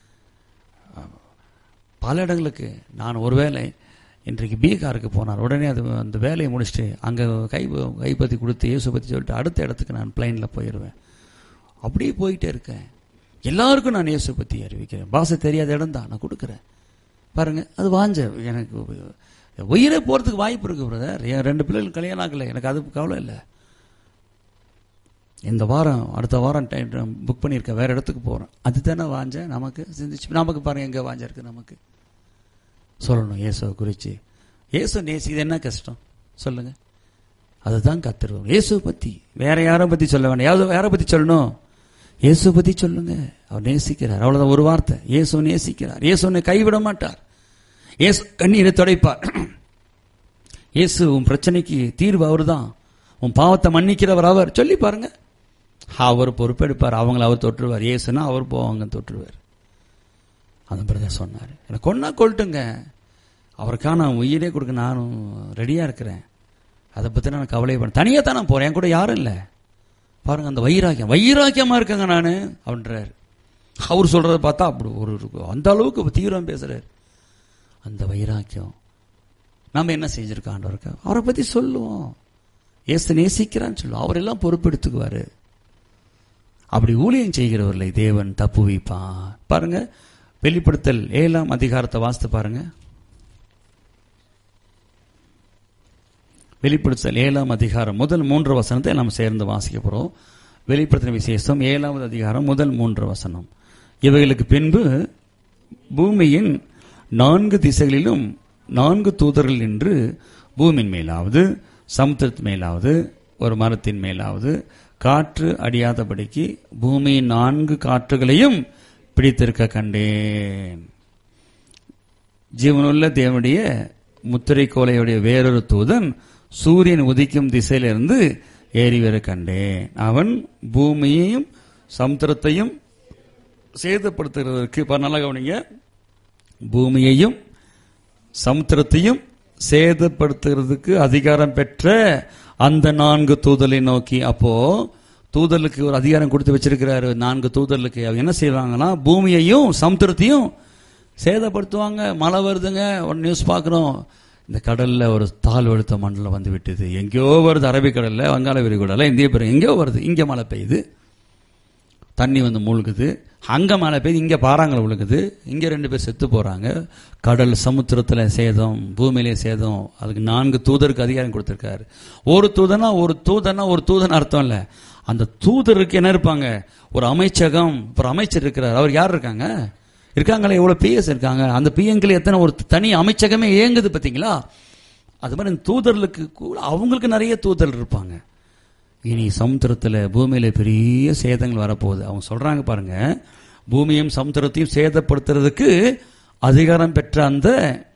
பல இடங்களுக்கு நான் ஒருவேளை இன்றைக்கு பீகாருக்கு போனார், உடனே அந்த வேலையை முடிச்சுட்டு அங்கே கைப்பற்றி கொடுத்து இயேசு பற்றி சொல்லிட்டு அடுத்த இடத்துக்கு நான் பிளைனில் போயிடுவேன். அப்படியே போயிட்டே இருக்கேன். எல்லாருக்கும் நான் இயேசு பற்றி அறிவிக்கிறேன். பாஷை தெரியாத இடம் தான் நான் கொடுக்குறேன். பாருங்கள், அது வாஞ்ச எனக்கு உயிரே போகிறதுக்கு வாய்ப்பு இருக்குது பிரதர். என் 2 பிள்ளைகள் கல்யாணம் ஆகலை, எனக்கு அது கவலை இல்லை. இந்த வாரம் அடுத்த வாரம் டைம் புக் பண்ணியிருக்கேன், வேறு இடத்துக்கு போகிறேன். அதுதானே வாஞ்ச நமக்கு. சிந்திச்சு நமக்கு பாருங்கள் எங்கே வாஞ்ச இருக்குது. நமக்கு சொல்லணும் இயேசுவை குறித்து. இயேசு நேசிது என்ன கஷ்டம் சொல்லுங்கள். அதுதான் கத்துருவோம். இயேசுவை பற்றி வேற யாரை பற்றி சொல்ல வேண்டாம். யாரை பற்றி சொல்லணும்? இயேசுவை பற்றி சொல்லுங்க. அவர் நேசிக்கிறார், அவ்வளோதான். ஒரு வார்த்தை, இயேசு நேசிக்கிறார். இயேசு உன்னை கைவிட மாட்டார். இயேசு கண்ணீரை துடைப்பார். இயேசு உன் பிரச்சனைக்கு தீர்வு அவர் தான். உன் பாவத்தை மன்னிக்கிறவர் அவர். சொல்லி பாருங்க, அவர் பொறுப்பெடுப்பார். அவங்கள அவர் தொற்றுவார். இயேசுனா அவர் போவாங்க தொற்றுவார். அந்த பிரதர் சொன்னார், எனக்கு கொன்னா கொல்ட்டுங்க, அவருக்காக நான் உயிரே கொடுக்க நானும் ரெடியாக இருக்கிறேன். அதை பற்றி நான் கவலைப்பட தனியாக தான் நான் போகிறேன், என் கூட யாரும் இல்லை. பாருங்க, அந்த வைராக்கியமாக இருக்கேங்க நான் அப்படின்றார். அவர் சொல்கிறத பார்த்தா அப்படி அந்த அளவுக்கு தீவிரம் பேசுகிறார். அந்த வைராக்கியம் நம்ம என்ன செஞ்சுருக்கோம் ஆண்டவருக்கு, அவரை பற்றி சொல்லுவோம். இயேசு நேசிக்கிறான்னு சொல்லுவோம், அவரெல்லாம் பொறுப்பெடுத்துக்குவார். அப்படி ஊழியம் செய்கிறவர்களை தேவன் தப்பு வைப்பான். பாருங்க, வெளிப்படுத்தல் 7ஆம் அதிகாரத்தை வாசித்து பாருங்க. வெளிப்படுத்தல் 7ஆம் அதிகாரம் முதல் 3 வசனத்தை நாம் சேர்ந்து வாசிக்க போகிறோம். வெளிப்படுத்தின விசேஷம் 7ஆவது அதிகாரம் முதல் 3 வசனம். இவைகளுக்கு பின்பு பூமியின் 4 திசைகளிலும் 4 தூதர்கள் நின்று பூமியின் மேலாவது சமுத்திரத்தின் மேலாவது ஒரு மரத்தின் மேலாவது காற்று அடியாதபடிக்கு பூமியின் 4 காற்றுகளையும் பிடித்திருக்க கண்டேன். ஜீவனுள்ள தேவனுடைய முத்திரை கோலையுடைய வேறொரு தூதன் சூரியன் உதிக்கும் திசையிலிருந்து ஏறி வர கண்டேன். அவன் பூமியையும் சமுத்திரத்தையும் சேதப்படுத்துகிறதற்கு, நல்லா கவனிங்க, பூமியையும் சமுத்திரத்தையும் சேதப்படுத்துகிறதுக்கு அதிகாரம் பெற்ற அந்த 4 தூதரை நோக்கி. அப்போ தூதர்களுக்கு ஒரு அதிகாரம் கொடுத்து வச்சிருக்கிறாரு. 4 தூதர்களுக்கு அவங்க என்ன செய்வாங்கன்னா, பூமியையும் சமுத்திரத்தையும் சேதப்படுத்துவாங்க. மழை வருதுங்க, ஒரு நியூஸ் பார்க்குறோம், இந்த கடலில் ஒரு தாழ்வழுத்த மண்டலம் வந்து விட்டது. எங்கேயோ வருது, அரபிக்கடலில், வங்காள விரிகுடால, இந்திய பெரும் எங்கேயோ வருது. இங்கே மழை பெய்யுது, தண்ணி வந்து மூழ்குது. அங்கே மழை பெய்யுது, இங்கே பாறாங்களை விழுகுது. இங்கே 2 பேர் செத்து போகிறாங்க. கடல் சமுத்திரத்தில் சேதம், பூமியிலே சேதம். அதுக்கு 4 தூதருக்கு அதிகாரம் கொடுத்துருக்காரு. ஒரு தூதன் அர்த்தம் இல்லை. அந்த தூதருக்கு என்ன இருப்பாங்க, ஒரு அமைச்சகம், ஒரு அமைச்சர் இருக்கிறார். அவர் யார் இருக்காங்களே, எவ்வளோ பிஎஸ் இருக்காங்க. அந்த பிஎன்கள் எத்தனை ஒரு தனி அமைச்சகமே இயங்குது பார்த்தீங்களா? அது மாதிரி தூதர்களுக்கு அவங்களுக்கு நிறைய தூதர்கள் இருப்பாங்க. இனி சமுத்திரத்தில் பூமியில பெரிய சேதங்கள் வரப்போகுது. அவங்க சொல்றாங்க பாருங்க, பூமியும் சமுத்திரத்தையும் சேதப்படுத்துறதுக்கு அதிகாரம் பெற்ற அந்த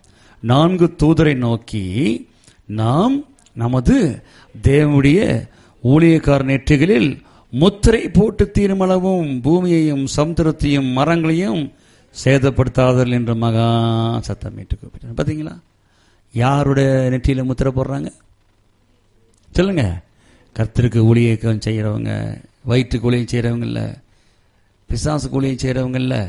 4 தூதரை நோக்கி, நாம் நமது தேவனுடைய ஊழியக்கார நெற்றிகளில் முத்திரை போட்டு தீர்மளவும் பூமியையும் சமுத்திரத்தையும் மரங்களையும் சேதப்படுத்தாதல் என்ற மகா சத்தமிட்டு கூப்பிட்டு. பார்த்தீங்களா, யாருடைய நெற்றியில முத்திரை போடுறாங்க சொல்லுங்க? கர்த்தருக்கு ஊழியம் செய்கிறவங்க, வயிற்றுக்கு ஊழியம் செய்கிறவங்க இல்லை, பிசாசுக்கு ஊழியம் செய்கிறவங்க இல்லை,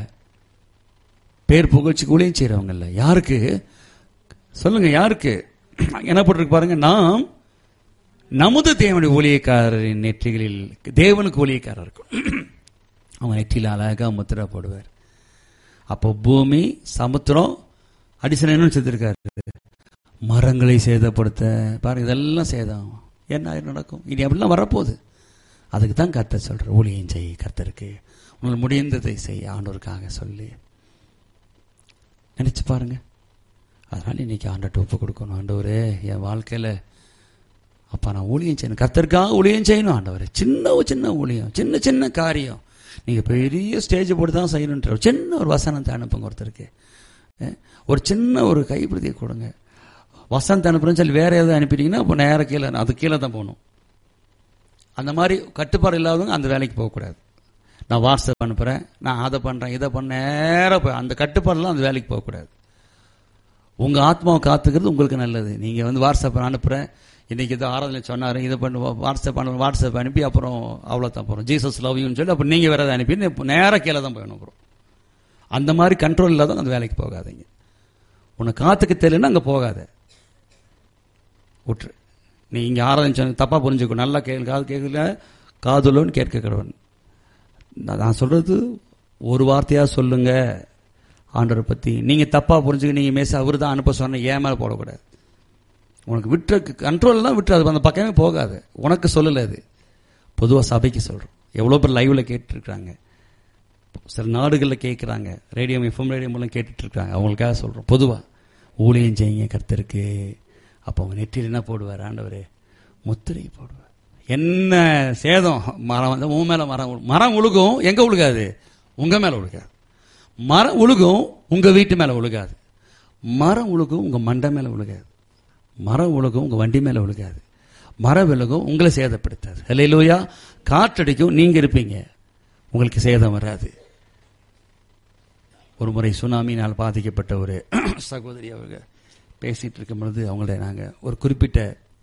பேர் புகழ்ச்சிக்கு ஊழியம் செய்கிறவங்க இல்லை. யாருக்கு சொல்லுங்க? யாருக்கு என்ன போட்டிருக்கு பாருங்க, நாம் நமது தேவனுடைய ஊழியக்காரரின் நெற்றிகளில், தேவனுக்கு ஊழியக்காரர் இருக்கும், அவங்க நெற்றியில் அழகாக முத்திரை போடுவார். அப்போ பூமி சமுத்திரம் அடிசன என்ன செஞ்சிருக்காரு, மரங்களை சேதப்படுத்த பாருங்க, இதெல்லாம் சேதம். என்ன நடக்கும் இனி? அப்படிலாம் வரப்போகுது. அதுக்கு தான் கர்த்தர் சொல்ற, ஊழியம் செய், கர்த்தருக்கு உங்களுக்கு முடிந்ததை செய், ஆண்டவருக்காக சொல்லி நினைச்சு பாருங்க. அதனால இன்னைக்கு ஆண்டவர்கிட்ட ஒப்பு கொடுக்கணும். ஆண்டவரே, என் வாழ்க்கையில அப்பா நான் ஊழியம் செய்யணும், கர்த்தருக்காக ஊழியம் செய்யணும். ஆண்டவரே, சின்ன ஊழியம், சின்ன காரியம். நீங்க பெரிய ஸ்டேஜ் போட்டு தான் செய்யணுன்ற சின்ன ஒரு வசனத்தை அனுப்புங்க. ஒருத்தருக்கு ஒரு சின்ன ஒரு கைப்பிரதியை கொடுங்க. வசனத்தை அனுப்புறேன்னு சொல்லி வேற ஏதாவது அனுப்பிட்டீங்கன்னா அப்போ நேரம் கீழே, அது கீழே தான் போகணும். அந்த மாதிரி கட்டுப்பாடு இல்லாதவங்க அந்த வேலைக்கு போகக்கூடாது. நான் வாட்ஸ்அப் அனுப்புகிறேன், நான் அதை பண்ணுறேன், இதை பண்ண நேரம் போய் அந்த கட்டுப்பாடெல்லாம் அந்த வேலைக்கு போகக்கூடாது. உங்கள் ஆத்மாவை காத்துக்கிறது உங்களுக்கு நல்லது. நீங்கள் வாட்ஸ்அப் அனுப்புகிறேன், இன்றைக்கி இதை ஆராதனை சொன்னார், இதை பண்ணு, வாட்ஸ்அப் அனுப்பி அப்புறம் அவ்வளோதான் போகிறோம், ஜீசஸ் லவ் யூன்னு சொல்லி அப்புறம் நீங்கள் வேறு அதை அனுப்பி நேராக கீழே தான் போய் அனுப்புகிறோம். அந்த மாதிரி கண்ட்ரோல் இல்லாத அந்த வேலைக்கு போகாதீங்க. உன்னை காத்துக்க தெரியலன்னா அங்கே போகாத, விட்டுரு. நீ இங்கே ஆராதனை சொன்ன தப்பாக புரிஞ்சுக்கோ, நல்லா காது கேட்கல காதுலன்னு கேட்க கடவுள். நான் சொல்கிறது ஒரு வார்த்தையாக சொல்லுங்க ஆண்டவரை பற்றி. நீங்கள் தப்பாக புரிஞ்சுக்க, நீங்கள் மேச அவர் தான் அனுப்ப சொன்ன ஏன் மேலே போடக்கூடாது. உனக்கு விட்டுற கண்ட்ரோல்லாம் விட்டுரு, அது அந்த பக்கமே போகாது. உனக்கு சொல்லலை, அது பொதுவாக சபைக்கு சொல்கிறோம். எவ்வளோ பேர் லைவில் கேட்டுருக்காங்க, சில நாடுகளில் கேட்குறாங்க, ரேடியோ எஃப்எம் ரேடியோ மூலம் கேட்டுட்ருக்காங்க. அவங்களுக்காக சொல்கிறோம். பொதுவாக ஊழியம் செய்யுங்க கர்த்தருக்கு. அப்போ அவங்க நெற்றியில் என்ன போடுவார் ஆண்டவர்? முத்திரை போடுவார். என்ன சேதம் மரம் வந்து உன் மேலே மரம் உழுகும். எங்கே உழுகாது? உங்கள் மேலே உழுகாது. மரம் உழுகும், உங்கள் வீட்டு மேலே உழுகாது. மரம் உழுகும், உங்கள் மண்டை மேலே உழுகாது. மரம் உழுகும், உங்கள் வண்டி மேலே உழுகாது. மரம் விழுகும், உங்களை சேதப்படுத்தாது. அல்லேலூயா. காற்றடிக்கும், நீங்கள் இருப்பீங்க, உங்களுக்கு சேதம் வராது. ஒரு முறை சுனாமினால் பாதிக்கப்பட்ட ஒரு சகோதரி அவங்க பேசிகிட்டு இருக்கும் பொழுது அவங்கள்ட்ட நாங்கள் ஒரு குறிப்பிட்ட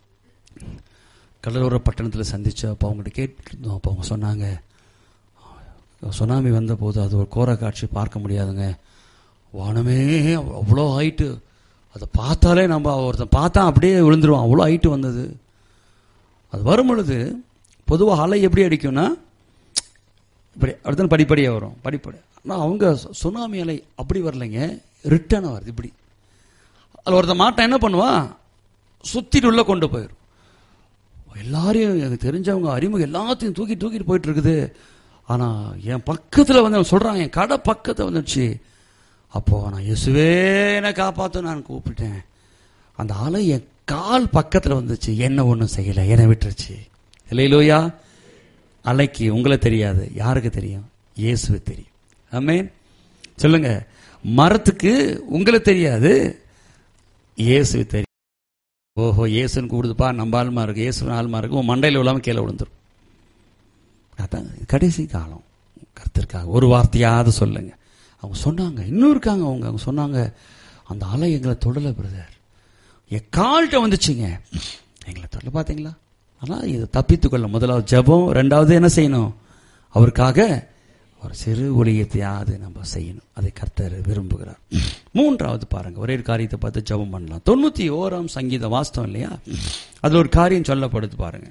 கடலோர பட்டணத்தில் சந்தித்தோம். அப்போ அவங்கள்ட்ட கேட்டுருந்தோம். அப்போ அவங்க சொன்னாங்க, சுனாமி வந்த போது அது ஒரு கோர காட்சி பார்க்க முடியாதுங்க, வானமே அவ்வளோ ஹைட்டு, அதை பார்த்தாலே நம்ம ஒருத்தன் பார்த்தா அப்படியே விழுந்துருவோம், அவ்வளோ ஹைட்டு வந்தது. அது வரும் பொழுது பொதுவாக அலை எப்படி அடிக்கும்னா இப்படி அடுத்த படிப்படியாக வரும், படிப்படி. ஆனால் அவங்க சுனாமி அலை அப்படி வரலைங்க, ரிட்டர்னாக வருது இப்படி. அதில் ஒருத்தன் மாட்டான் என்ன பண்ணுவான், சுற்றிட்டு உள்ள கொண்டு போயிடும். எல்லாரையும் எனக்கு தெரிஞ்சவங்க அறிமுகம் எல்லாத்தையும் தூக்கிட்டு போயிட்டு இருக்குது. ஆனால் என் பக்கத்தில் வந்து சொல்கிறாங்க, என் கடை பக்கத்தில் வந்துடுச்சு. அப்போது நான் இயேசுவே என்னை காப்பாற்ற நான் கூப்பிட்டேன். அந்த அலை என் கால் பக்கத்தில் வந்துச்சு, என்ன ஒன்றும் செய்யலை, என்னை விட்டுருச்சு. இல்லையிலோயா. அலைக்கு உங்களை தெரியாது, யாருக்கு தெரியும்? இயேசுவே தெரியும். ஆமென். சொல்லுங்க. மரத்துக்கு உங்களை தெரியாது, இயேசுவே தெரியும். ஓஹோ, இயேசுன்னு கூடுதுப்பா, நம்ம ஆளுமா இருக்கு, இயேசு ஆளுமா இருக்கு, உன் மண்டையில் விழாமல் கீழே விழுந்துடும். அதான் கடைசி காலம். கர்த்தருக்காக ஒரு வார்த்தையாவது சொல்லுங்க. அவங்க சொன்னாங்க, இன்னும் இருக்காங்க அவங்க சொன்னாங்க, அந்த அலை எங்களை தொடலை பிரதர், என் கால்கிட்ட வந்துச்சுங்க, எங்களை தொடல. பார்த்தீங்களா? ஆனால் இதை தப்பித்துக்கொள்ள முதலாவது ஜெபம், ரெண்டாவது என்ன செய்யணும்? அவருக்காக ஒரு சிறு ஊழியத்தையாவது நம்ம செய்யணும். அதை கர்த்தர் விரும்புகிறார். மூன்றாவது பாருங்க, ஒரே காரியத்தை பார்த்து ஜெபம் பண்ணலாம். 91ஆம் சங்கீதம் வாஸ்தவம் இல்லையா? அதுல ஒரு காரியம் சொல்லப்படுது பாருங்க.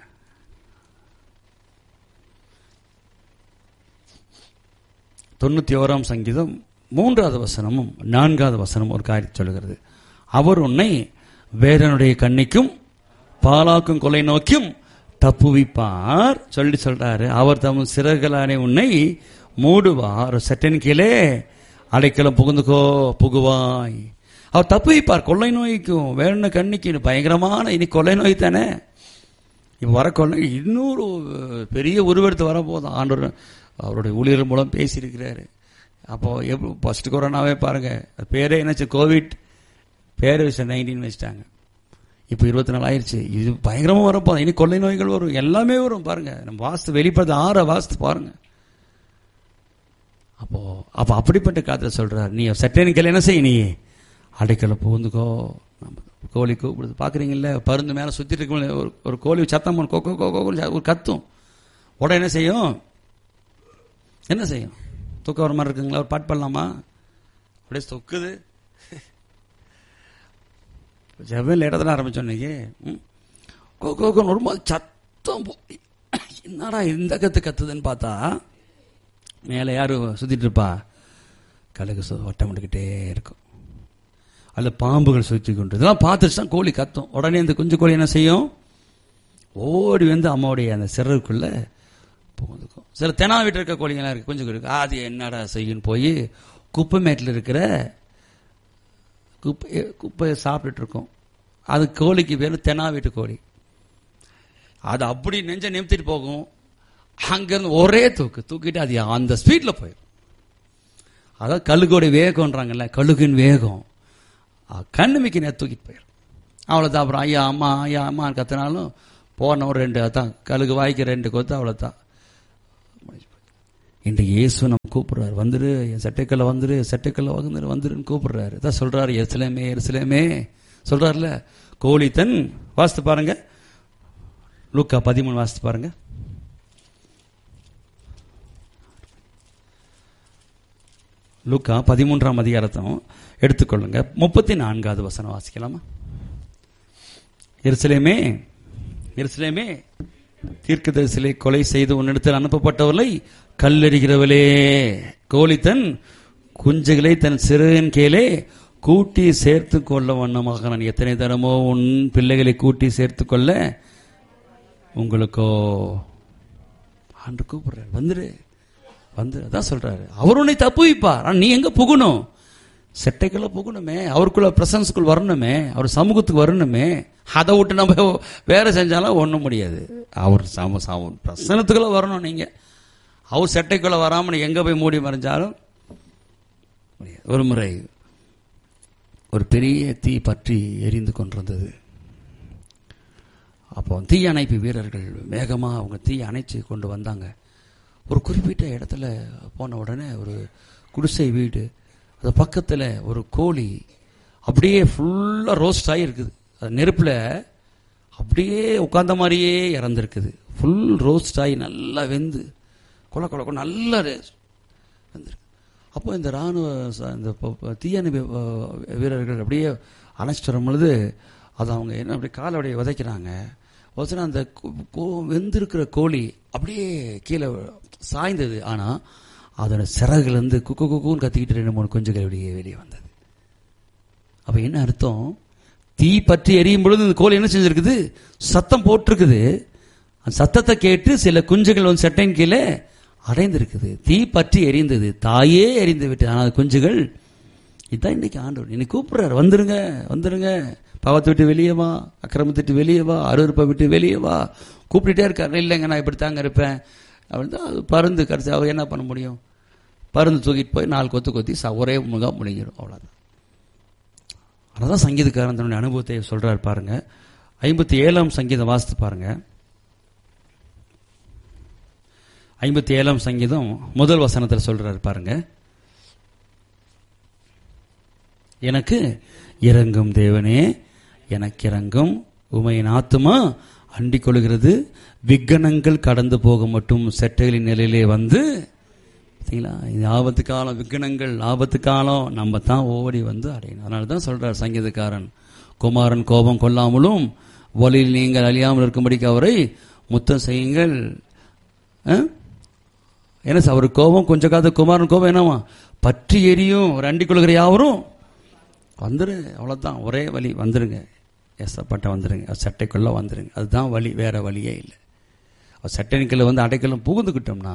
91ஆம் சங்கீதம் 3வது வசனமும் 4வது வசனமும் ஒரு காரியம் சொல்லுகிறது. அவர் உன்னை வேறனுடைய கண்ணிக்கும் பாலாக்கும் கொலை நோக்கியும் தப்புவிப்பார் சொல்லி சொல்றாரு. அவர் தம் சிறகளானே உன்னை மூடுவார், சட்டன் கீழே அடைக்கலம் புகுவாய். அவர் தப்புவிப்பார். கொள்ளை நோய்க்கும் வேற கண்ணிக்கு பயங்கரமான இனி கொள்ளை நோய் தானே இப்ப வர கொள்ளை. இன்னொரு பெரிய உருவெடுத்து வரப்போதும். ஆண்டவர் அவருடைய ஊழியர்கள் மூலம் பேசியிருக்கிறாரு. அப்போ ஃபர்ஸ்ட் கொரோனாவே பாருங்க, பேரே என்னச்சு, கோவிட் பேர் 19 வச்சுட்டாங்க. இப்போ 24 ஆயிடுச்சு. இது பயங்கரமாக வரப்போதும். இனி கொள்ளை நோய்கள் வரும், எல்லாமே வரும். பாருங்க, நம்ம வாஸ்து வெளிப்படுத்த 6 வாஸ்து பாருங்க. அப்போ அப்படிப்பட்ட காத்துல சொல்றாரு, நீ சட்டேனுக்கு என்ன செய்ய, நீ அடைக்கல புகுந்துக்கோ. கோழி கூப்பிடுது பாக்குறீங்கல்ல, பருந்து மேல சுத்திட்டு இருக்க ஒரு கோழி சத்தம் ஒரு கத்தும். உடனே என்ன செய்யும்? என்ன செய்யும்? தூக்க வர மாதிரி இருக்குங்களா? ஒரு பாட்டு பண்ணலாமா? அப்படியே தொக்குது. ஜெபம் லேட்டாக தானே ஆரம்பிச்சோம் இன்னைக்கு. ஒரு மாதிரி சத்தம். என்னடா இந்த கத்துதுன்னு பார்த்தா மேலே யாரு சுத்திட்டு இருப்பா? கழுகு வட்டம் விட்டுக்கிட்டே இருக்கும். அதில் பாம்புகள் சுற்றி கொண்டு இதெல்லாம் பார்த்துட்டு தான் கோழி கத்தும். உடனே இந்த குஞ்சு கோழி என்ன செய்யும்? ஓடி வந்து அம்மாவுடைய அந்த சிறகுக்குள்ள போகும். சில தெனா வீட்டில் இருக்க கோழிங்கெல்லாம் இருக்கு, குஞ்சு கோழி. அது என்னடா செய்யும்? போய் குப்பை மேட்டில் இருக்கிற குப்பையை சாப்பிட்டுட்டு இருக்கும். அது கோழிக்கு பேர் தெனா வீட்டு கோழி. அது அப்படி நெஞ்ச நிமித்திட்டு போகும். அங்கிருந்து ஒரே தூக்கிட்டு அது அந்த ஸ்பீட்ல போயிடும். அதான் கழுகோடைய வேகம்ன்றாங்கல்ல, கழுகின் வேகம் கண்ணுமிக்கு நேரம் தூக்கிட்டு போயிடும். அவ்வளோதான். அப்புறம் ஐயா அம்மா கத்தினாலும் போன ஒரு 2 தான் கழுகு வாய்க்கு 2 கொத்து, அவ்வளோதான். இன்றைக்கு இயேசு நம்ம கூப்பிடுறாரு, வந்துரு என் சட்டைக்கல்ல வந்துரு, சட்டைக்கல்ல வந்துருன்னு கூப்பிடுறாரு. அதான் சொல்றாரு, எருசலேமே எருசலேமே சொல்றாருல. கோழி தன் வாசித்து பாருங்க, லூக்கா 13 வாசித்து பாருங்க. லூக்கா 13ஆம் அதிகாரத்தையும் எடுத்துக்கொள்ளுங்க. 34வது வசனம் வாசிக்கலாமா? எருசலேமே எருசலேமே, தீர்க்கதரிசிகளை கொலை செய்து உன்னிடத்தில் அனுப்பப்பட்டவர்களை கல்லெறிகிறவளே, கோழி தன் குஞ்சுகளை தன் சிறுவன் கீழே கூட்டி சேர்த்து கொள்ள வண்ணமாக நான் எத்தனை தரமோ உன் பிள்ளைகளை கூட்டி சேர்த்து கொள்ள உங்களுக்கோ ஆண்டு கூப்பிடுறாரு. வந்துரு வந்து அதான் சொல்றாரு. அவர் உன்னை தப்புவிப்பார். ஆனா நீ எங்க புகணும்? செட்டைக்குள்ள புகணுமே, அவருக்குள்ள பிரசன்ஸ்குள் வரணுமே, அவர் சமூகத்துக்கு வரணுமே. அதை விட்டு நம்ம வேற செஞ்சாலும் ஒண்ணும் முடியாது. அவர் பிரசனத்துக்குள்ள வரணும். நீங்க அவர் செட்டைக்குள்ள வராம எங்க போய் மூடி மறைஞ்சாலும் ஒரு முறை ஒரு பெரிய தீ பற்றி எரிந்து கொண்டிருந்தது. அப்போ தீ அணைப்பு வீரர்கள் வேகமா அவங்க தீ அணைச்சு கொண்டு வந்தாங்க. ஒரு குறிப்பிட்ட இடத்துல போன உடனே ஒரு குடிசை வீடு, அது பக்கத்துல ஒரு கோழி அப்படியே ஃபுல்லா ரோஸ்ட் ஆகி இருக்குது. அது நெருப்புல அப்படியே உட்கார்ந்த மாதிரியே இறந்துருக்குது. ஃபுல் ரோஸ்ட் ஆகி நல்லா வெந்து கொல கொல நல்லா வெந்திருக்கு. அப்போ இந்த ராணுவ இந்த தீயணைப்பு வீரர்கள் அப்படியே அணைச்சிட்டு வரும் பொழுது அது அவங்க என்ன அப்படி காலை அப்படியே உதைக்கிறாங்க. அந்த வெந்திருக்கிற கோழி அப்படியே கீழே சாய்ந்தது. ஆனா அதோட சிறகுலேருந்து குக்கு குக்குன்னு கத்திக்கிட்டு 2-3 குஞ்சுகள் அப்படியே வெளியே வந்தது. அப்ப என்ன அர்த்தம்? தீ பற்றி எரியும் பொழுது இந்த கோழி என்ன செஞ்சிருக்குது? சத்தம் போட்டிருக்குது. அந்த சத்தத்தை கேட்டு சில குஞ்சுகள் வந்து சட்டையின் கீழே அடைந்திருக்குது. தீ பற்றி எரிந்தது, தாயே எரிந்து விட்டு. ஆனால் குஞ்சுகள் இதுதான் இன்னைக்கு ஆண்டவர் இன்னைக்கு கூப்பிடுறாரு, வந்துருங்க வந்துருங்க, பாவத்தை விட்டு வெளியே வா, அக்கிரமத்தை விட்டு வெளியே வா, அருவருப்பை விட்டு வெளியே வா, கூப்பிட்டுட்டே இருக்காரு. இல்லைங்க நான் இப்படித்தாங்க இருப்பேன் அப்படின்னு. அது பருந்து கடைசி அவர் என்ன பண்ண முடியும்? பருந்து தூக்கிட்டு போய் 4 கொத்து கொத்தி ஒரே முகம் முடிஞ்சிடும், அவ்வளோதான். அதனால்தான் சங்கீதக்காரன் தன்னுடைய அனுபவத்தை சொல்றாரு பாருங்க. 57ஆம் சங்கீதம் வாசித்து பாருங்க. 57ஆம் சங்கீதம் முதல் வசனத்தில் சொல்றாரு பாருங்க. எனக்கு இறங்கும் தேவனே, எனக்கு இறங்கும், உமையின் ஆத்துமா அண்டிக் கொள்கிறது, விக்கனங்கள் கடந்து போக மட்டும் செட்டைகளின் நிலையிலே வந்து. இது ஆபத்து காலம், விக்கனங்கள் ஆபத்து காலம், நம்ம தான் ஓடி வந்து அடையணும். அதனால தான் சொல்றார் சங்கீதக்காரன், குமாரன் கோபம் கொள்ளாமலும் வழியில் நீங்கள் அழியாமல் இருக்கும்படிக்கு அவரை முத்தம் செய்யுங்கள். என்ன சார் அவர் கோபம் கொஞ்ச காலத்து குமாரன் கோபம் என்னவா பற்றி எரியும். ஒரு அண்டிக் கொள்கிற யாவரும் வந்துரு, அவ்வளவுதான், ஒரே வழி, வந்துருங்க, எசப்பட்ட வந்துருங்க, சட்டைக்குள்ள வந்துருங்க, அதுதான் வழி, வேற வழியே இல்லை. சட்டைக்குள்ள வந்து அடைக்கலம் புகுந்துக்கிட்டோம்னா,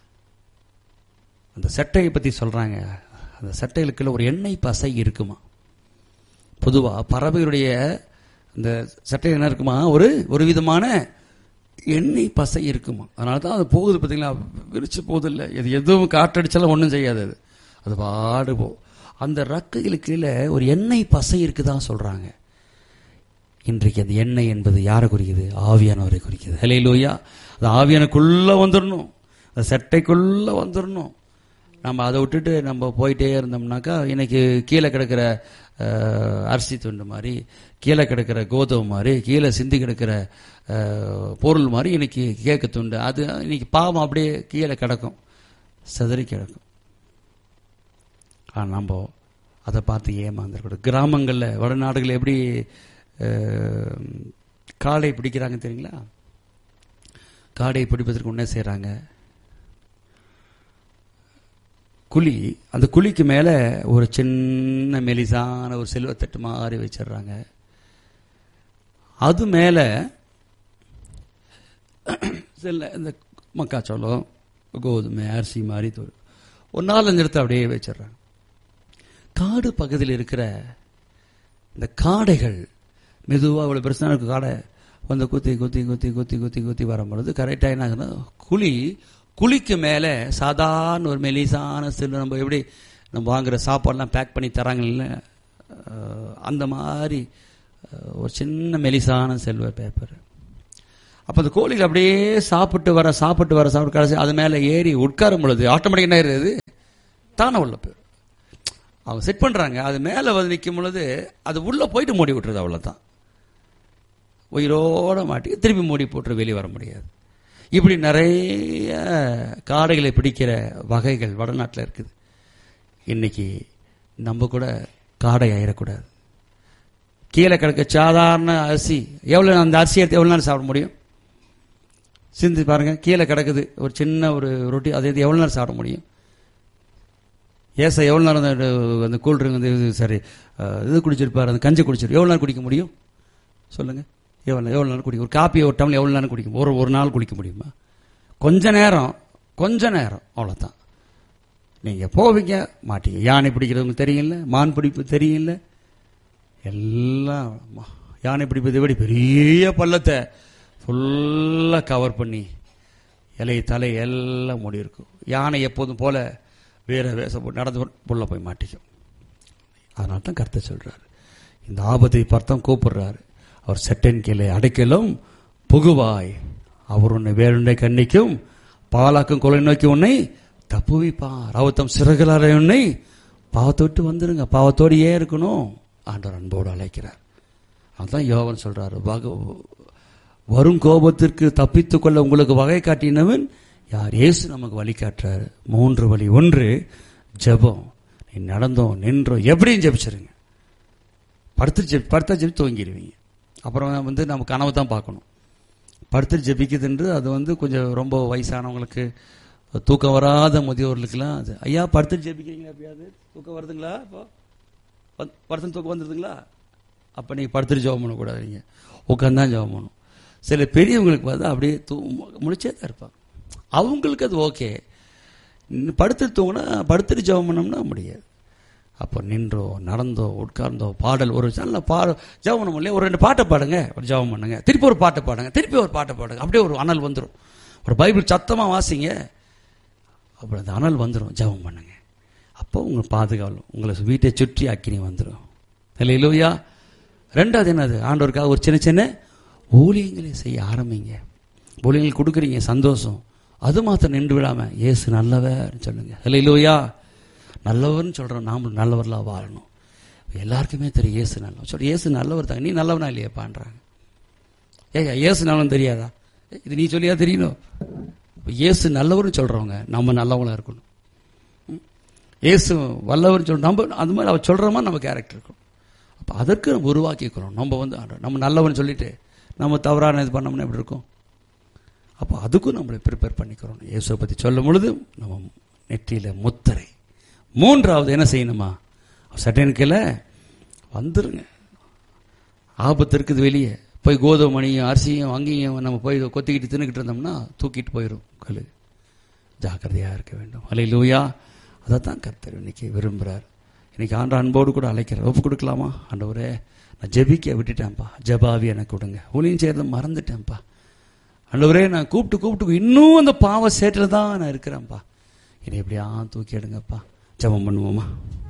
அந்த சட்டையை பத்தி சொல்றாங்க, அந்த சட்டைகளுக்குள்ள ஒரு எண்ணெய் பசை இருக்குமா. பொதுவா பறவைகளுடைய இந்த சட்டை என்ன இருக்குமா, ஒரு விதமான எண்ணெய் பசை இருக்குமா. அதனாலதான் அது போகுது பார்த்தீங்களா, விரிச்சு போகுது இல்லை, எதுவும் காற்றடிச்சாலும் ஒன்றும் செய்யாது, அது பாடு போ. அந்த ரக்கைகளுக்கு கீழே ஒரு எண்ணெய் பசை இருக்குதான் சொல்றாங்க. இன்றைக்கு அந்த எண்ணெய் என்பது யாரை குறிக்குது? ஆவியானவரை குறிக்குது. ஹல்லேலூயா. அது ஆவியானுக்குள்ள வந்துடணும், அந்த சட்டைக்குள்ள வந்துடணும். நம்ம அதை விட்டுட்டு நம்ம போயிட்டே இருந்தோம்னாக்கா, இன்னைக்கு கீழே கிடக்கிற அரிசி துண்டு மாதிரி, கீழே கிடக்கிற கோதுமை மாதிரி, கீழே சிந்தி கிடக்கிற பொருள் மாதிரி இன்னைக்கு கேக்கு துண்டு, அது இன்னைக்கு பாவம் அப்படியே கீழே கிடக்கும், சிதறி கிடக்கும். ஆனால் நம்ம அதை பார்த்து ஏமாந்துருக்கூடாது. கிராமங்களில் வடநாடுகளில் எப்படி காடை பிடிக்கிறாங்க தெரியுங்களா? காடை பிடிப்பதற்கு என்ன செய்கிறாங்க? குழி, அந்த குழிக்கு மேலே ஒரு சின்ன மெலிசான ஒரு செல்வத்தட்டு மாதிரி வச்சிடுறாங்க. அது மேலே இந்த மக்காச்சோளம், கோதுமை, அரிசி மாதிரி ஒரு 4-5 இடத்த அப்படியே வச்சிடுறாங்க. காடு பகுதியில் இருக்கிற இந்த காடைகள் மெதுவாக இவ்வளோ பிரச்சனை இருக்கு, காடை வந்து குத்தி குத்தி குத்தி குத்தி குத்தி குத்தி வரும்பொழுது கரெக்டாக என்ன ஆகுதுன்னா, குழிக்கு மேலே சாதாரண ஒரு மெலிசான செல்லு, நம்ம எப்படி நம்ம வாங்குகிற சாப்பாடெலாம் பேக் பண்ணி தராங்கல்ல, அந்த மாதிரி ஒரு சின்ன மெலிசான செல்வர் பேப்பர். அப்போ அந்த கோழிகள் அப்படியே சாப்பிட்டு வர கடைசி அது மேலே ஏறி உட்காரும் பொழுது ஆட்டோமேட்டிக் என்ன ஆயிடுது, தானே உள்ள போயிடும். அவங்க செட் பண்ணுறாங்க, அது மேலே வந்து நிற்கும் பொழுது அது உள்ளே போயிட்டு மூடி விட்டுருது. அவ்வளோதான், உயிரோட மாட்டி திருப்பி மூடி போட்டு வெளியே வர முடியாது. இப்படி நிறைய காடைகளை பிடிக்கிற வகைகள் வடநாட்டில் இருக்குது. இன்னைக்கு நம்ம கூட காடை ஆயிடக்கூடாது. கீழே கிடக்க சாதாரண அரிசி, எவ்வளோ அந்த அரிசி எடுத்து எவ்வளோ நேரம் சாப்பிட முடியும்? சிந்தி பாருங்க, கீழே கிடக்குது ஒரு சின்ன ஒரு ரொட்டி, அதை எவ்வளோ நேரம் சாப்பிட முடியும்? எவ்வளோ நேரம் அந்த கூல்ட்ரிங்க் வந்து சரி இது குடிச்சிருப்பார், அந்த கஞ்சி குடிச்சிரு, எவ்வளோ நேரம் குடிக்க முடியும் சொல்லுங்கள்? எவ்வளோ நேரம் குடிக்கும்? ஒரு காப்பி ஒரு டம்ளர் எவ்வளோ நேரம் குடிக்கும்? ஒரு நாள் குடிக்க முடியுமா? கொஞ்ச நேரம் அவ்வளோதான். நீங்கள் போவீங்க மாட்டீங்க. யானை பிடிக்கிறவங்களுக்கு தெரியல, மான் பிடிப்பு தெரியல, எல்லாம் யானை பிடிப்பதை விட பெரிய பள்ளத்தை ஃபுல்லாக கவர் பண்ணி தலை எல்லாம் மூடி இருக்கும். யானை எப்போதும் போல வேற வேஷம் போட்டு நடந்து புள்ள போய் மாட்டிக்கும். அதனால தான் கர்த்தர் சொல்றாரு, இந்த ஆபத்தை பார்த்தா கூப்பிடுறாரு. அவர் செட்டன் கீழே அடைக்கலும் புகுவாய், அவர் உன்னை வேறுண்டை கண்ணிக்கும் பாலாக்கும் கொலை நோக்கி உன்னை தப்புவிப்பார். அவர் தம் சிறகுலார உன்னை பாவத்தை விட்டு வந்துருங்க. பாவத்தோடு ஏன் இருக்கணும்? ஆண்டவர் அன்போடு அழைக்கிறார். அதுதான் யோவான் சொல்றாரு, வரும் கோபத்திற்கு தப்பித்துக் கொள்ள உங்களுக்கு வகை காட்டினவன் யார்? இயேசு நமக்கு வழி காட்டுறாரு. 3 வழி. 1 ஜெபம். நீ நடந்தோம் நின்றோம் எப்படியும் ஜெபிச்சிருங்க. படுத்தா ஜெபி தூங்கிடுவீங்க. அப்புறம் வந்து நம்ம கனவு தான் பார்க்கணும். படுத்து ஜெபிக்குதுன்று அது வந்து கொஞ்சம் ரொம்ப வயசானவங்களுக்கு, தூக்கம் வராத முதியோர்களுக்கெல்லாம் அது, ஐயா படுத்து ஜெபிக்கிறீங்களா? எப்பயாவது தூக்கம் வருதுங்களா? இப்போ படுத்து தூக்கம் வந்துடுதுங்களா? அப்போ நீங்கள் படுத்துட்டு ஜெபம் பண்ணக்கூடாது, நீங்கள் உட்காந்து தான் ஜெபம் பண்ணணும். சில பெரியவங்களுக்கு பார்த்தா அப்படியே முடிச்சே தான் இருப்பாங்க. அவங்களுக்கு அது ஓகே. படுத்துட்டு தூங்கினா, படுத்துட்டு ஜெபம் பண்ணோம்னா முடியாது. அப்போ நின்றோ நடந்தோ உட்கார்ந்தோ பாடல், ஒரு நல்ல ஜெபம் பண்ண முடியல, ஒரு 2 பாட்டை பாடுங்க, ஒரு ஜெபம் பண்ணுங்க, திருப்பி ஒரு பாட்டை பாடுங்க, திருப்பி ஒரு பாட்டை பாடுங்க. அப்படியே ஒரு அனல் வந்துடும். ஒரு பைபிள் சத்தமாக வாசிங்க, அப்படி அந்த அனல் வந்துடும். ஜெபம் பண்ணுங்க. அப்போ உங்களை பாதுகாவலும், உங்களை வீட்டை சுற்றி அக்கினி வந்துடும். இல்லையா? 2வது என்னது? ஆண்டவருக்காக ஒரு சின்ன ஊழியங்களை செய்ய ஆரம்பிங்க. ஊழியங்கள் கொடுக்குறீங்க, சந்தோஷம். அது மாத்திரம் நின்று விடாம இயேசு நல்லவர் சொல்லுங்க. இல்லையா? நல்லவர்னு சொல்றோம், நாமளும் நல்லவர்களாக வாழணும். எல்லாருக்குமே தெரியும் இயேசு நல்லவர். சொல்ற இயேசு நல்லவர் தாங்க. நீ நல்லவனா இல்லையாப்பான்றாங்க. இயேசு நல்லவன் தெரியாதா? இது நீ சொல்லியா தெரியணும்? இயேசு நல்லவர்னு சொல்றவங்க நம்ம நல்லவங்களா இருக்கணும். இயேசு வல்லவர்னு சொல்ற நம்ம அது மாதிரி அவர் சொல்ற மாதிரி நம்ம கேரக்டர் இருக்கணும். அப்போ அதற்கு நம்ம உருவாக்கிக்கிறோம். நம்ம வந்து நம்ம நல்லவன் சொல்லிட்டு நம்ம தவறான இது பண்ணோம்னா எப்படி இருக்கும்? அப்போ அதுக்கும் நம்மளை ப்ரிப்பேர் பண்ணிக்கிறோம். இயேசுவை பற்றி சொல்லும் பொழுது நம்ம நெற்றியில் முத்திரை. 3வது என்ன செய்யணுமா? சட்டனுக்கில் வந்துருங்க. ஆபத்து இருக்குது வெளியே. போய் கோதுமை மணியும் அரிசியும் அங்கேயும் நம்ம போய் கொத்திக்கிட்டு தின்னுக்கிட்டு இருந்தோம்னா தூக்கிட்டு போயிடும் கழு. ஜாக்கிரதையாக இருக்க வேண்டும். அல்லேலூயா. அதை தான் கர்த்தர் இன்னைக்கு விரும்புகிறார். இன்னைக்கு ஆண்டு அன்போடு கூட அழைக்கிறார். ஒப்பு கொடுக்கலாமா? ஆண்டவரே, நான் ஜெபிக்க விட்டுட்டேன்ப்பா, ஜெபாவி எனக்கு கொடுங்க. ஊழியம் செய்யறத மறந்துட்டேன்ப்பா. ஆண்டவரே, நான் கூப்பிட்டு இன்னும் அந்த பாவ சேற்றில் தான் நான் இருக்கிறேன்ப்பா. என்னை எப்படியா தூக்கி எடுங்கப்பா. ஜெபம் பண்ணுவோமா?